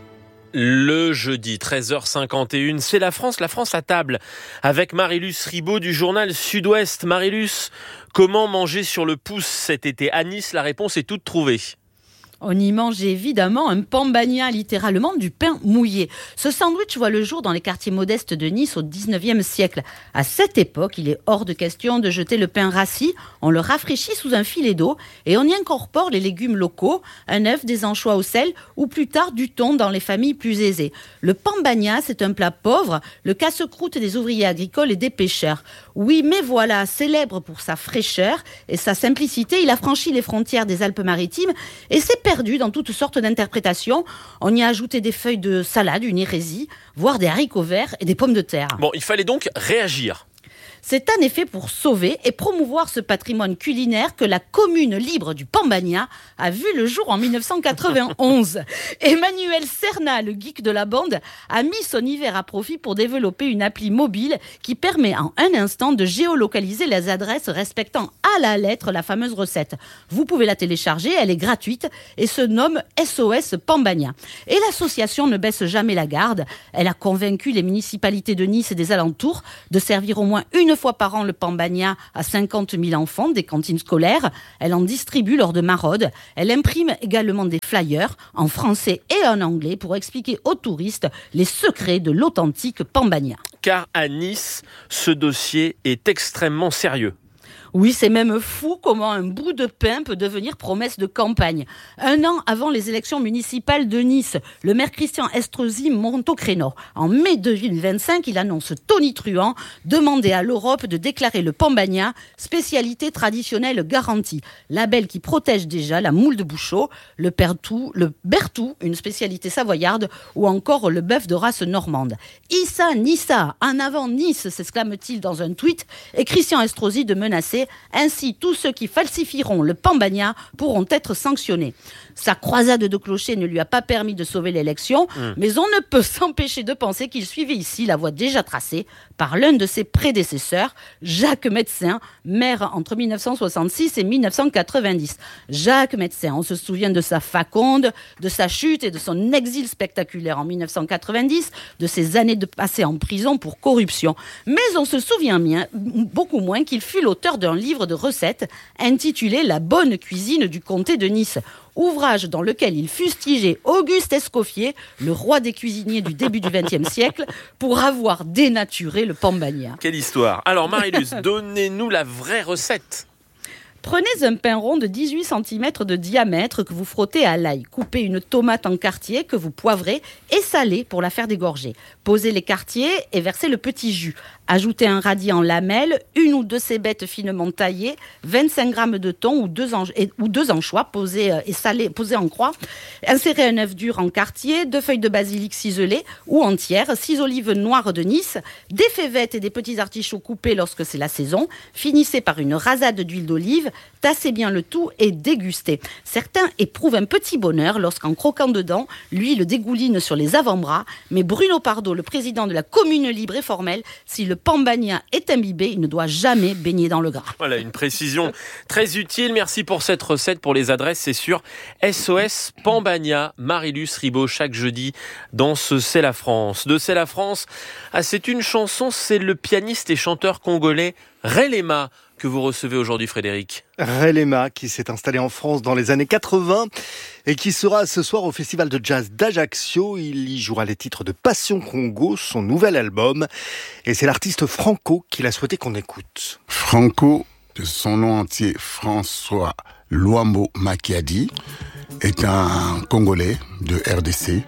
Le jeudi, treize heures cinquante et une, c'est la France, la France à table, avec Marie-Luce Ribaud du journal Sud-Ouest. Marie-Luce, comment manger sur le pouce cet été à Nice ? La réponse est toute trouvée. On y mange évidemment un pambagna, littéralement du pain mouillé. Ce sandwich voit le jour dans les quartiers modestes de Nice au dix-neuvième siècle. À cette époque, il est hors de question de jeter le pain rassis. On le rafraîchit sous un filet d'eau et on y incorpore les légumes locaux, un œuf, des anchois au sel ou plus tard du thon dans les familles plus aisées. Le pambagna, c'est un plat pauvre, le casse-croûte des ouvriers agricoles et des pêcheurs. Oui, mais voilà, célèbre pour sa fraîcheur et sa simplicité, il a franchi les frontières des Alpes-Maritimes et s'est perdu dans toutes sortes d'interprétations. On y a ajouté des feuilles de salade, une hérésie, voire des haricots verts et des pommes de terre. Bon, il fallait donc réagir. C'est en effet pour sauver et promouvoir ce patrimoine culinaire que la commune libre du Pambagna a vu le jour en dix-neuf cent quatre-vingt-onze. Emmanuel Serna, le geek de la bande, a mis son hiver à profit pour développer une appli mobile qui permet en un instant de géolocaliser les adresses respectant à la lettre la fameuse recette. Vous pouvez la télécharger, elle est gratuite et se nomme S O S Pambagna. Et l'association ne baisse jamais la garde. Elle a convaincu les municipalités de Nice et des alentours de servir au moins une fois par an le pambagna à cinquante mille enfants des cantines scolaires. Elle en distribue lors de maraudes. Elle imprime également des flyers en français et en anglais pour expliquer aux touristes les secrets de l'authentique pambagna. Car à Nice, ce dossier est extrêmement sérieux. Oui, c'est même fou comment un bout de pain peut devenir promesse de campagne. Un an avant les élections municipales de Nice, le maire Christian Estrosi monte au créneau. En mai deux mille vingt-cinq, il annonce tonitruant demander à l'Europe de déclarer le pambagna spécialité traditionnelle garantie. Label qui protège déjà la moule de Bouchot, le pertou, le bertou, une spécialité savoyarde, ou encore le bœuf de race normande. Issa, Nissa, en avant Nice, s'exclame-t-il dans un tweet, et Christian Estrosi de menacer. Ainsi, tous ceux qui falsifieront le pambagna pourront être sanctionnés. Sa croisade de clochers ne lui a pas permis de sauver l'élection, mmh. mais on ne peut s'empêcher de penser qu'il suivait ici la voie déjà tracée par l'un de ses prédécesseurs, Jacques Médecin, maire entre dix-neuf cent soixante-six et dix-neuf cent quatre-vingt-dix. Jacques Médecin, on se souvient de sa faconde, de sa chute et de son exil spectaculaire en dix-neuf cent quatre-vingt-dix, de ses années de passé en prison pour corruption. Mais on se souvient bien, beaucoup moins qu'il fut l'auteur d'un livre de recettes intitulé « La bonne cuisine du comté de Nice ». Ouvrage dans lequel il fustigeait Auguste Escoffier, le roi des cuisiniers du début du vingtième siècle, pour avoir dénaturé le pambagna. Quelle histoire. Alors Marie-Luce, donnez-nous la vraie recette. Prenez un pain rond de dix-huit centimètres de diamètre que vous frottez à l'ail. Coupez une tomate en quartiers que vous poivrez et salez pour la faire dégorger. Posez les quartiers et versez le petit jus. Ajoutez un radis en lamelles, une ou deux cébettes finement taillées, vingt-cinq grammes de thon ou deux, ange- et, ou deux anchois posés et salés, posés en croix. Insérez un œuf dur en quartier, deux feuilles de basilic ciselées ou entières, six olives noires de Nice, des févettes et des petits artichauts coupés lorsque c'est la saison. Finissez par une rasade d'huile d'olive, tassez bien le tout et dégustez. Certains éprouvent un petit bonheur lorsqu'en croquant dedans, l'huile dégouline sur les avant-bras. Mais Bruno Pardo, le président de la commune libre et formelle, si le pambagna est imbibé, il ne doit jamais baigner dans le gras. Voilà, une précision très utile. Merci pour cette recette. Pour les adresses, c'est sur S O S Pambagna. Marie-Luce Ribaud, chaque jeudi dans ce C'est la France. De C'est la France, ah, c'est une chanson, c'est le pianiste et chanteur congolais Relema que vous recevez aujourd'hui, Frédéric. Relema, qui s'est installé en France dans les années quatre-vingts et qui sera ce soir au Festival de Jazz d'Ajaccio. Il y jouera les titres de Passion Congo, son nouvel album. Et c'est l'artiste Franco qu'il a souhaité qu'on écoute. Franco, de son nom entier François Luambo Makiadi, est un Congolais de R D C.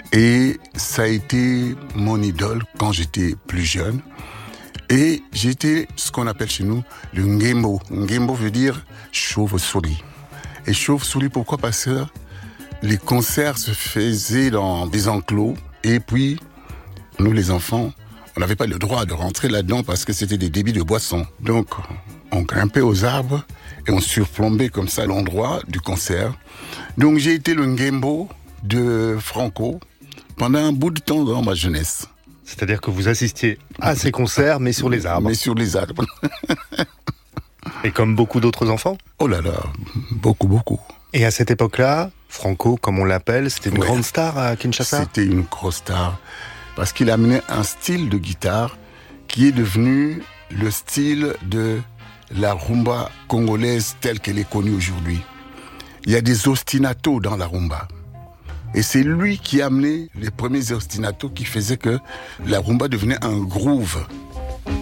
Et ça a été mon idole quand j'étais plus jeune. Et j'étais ce qu'on appelle chez nous le Ngembo. Ngembo veut dire chauve-souris. Et chauve-souris, pourquoi? Parce que les concerts se faisaient dans des enclos Et puis, nous les enfants, on n'avait pas le droit de rentrer là-dedans parce que c'était des débits de boissons. Donc, on grimpait aux arbres et on surplombait comme ça l'endroit du concert. Donc, j'ai été le Ngembo de Franco pendant un bout de temps dans ma jeunesse. C'est-à-dire que vous assistiez à ces concerts, mais sur les arbres. Mais sur les arbres. Et comme beaucoup d'autres enfants ? Oh là là, beaucoup, beaucoup. Et à cette époque-là, Franco, comme on l'appelle, c'était une ouais. grande star à Kinshasa ? C'était une grosse star. Parce qu'il amenait un style de guitare qui est devenu le style de la rumba congolaise telle qu'elle est connue aujourd'hui. Il y a des ostinatos dans la rumba. Et c'est lui qui a amené les premiers ostinatos qui faisaient que la rumba devenait un groove.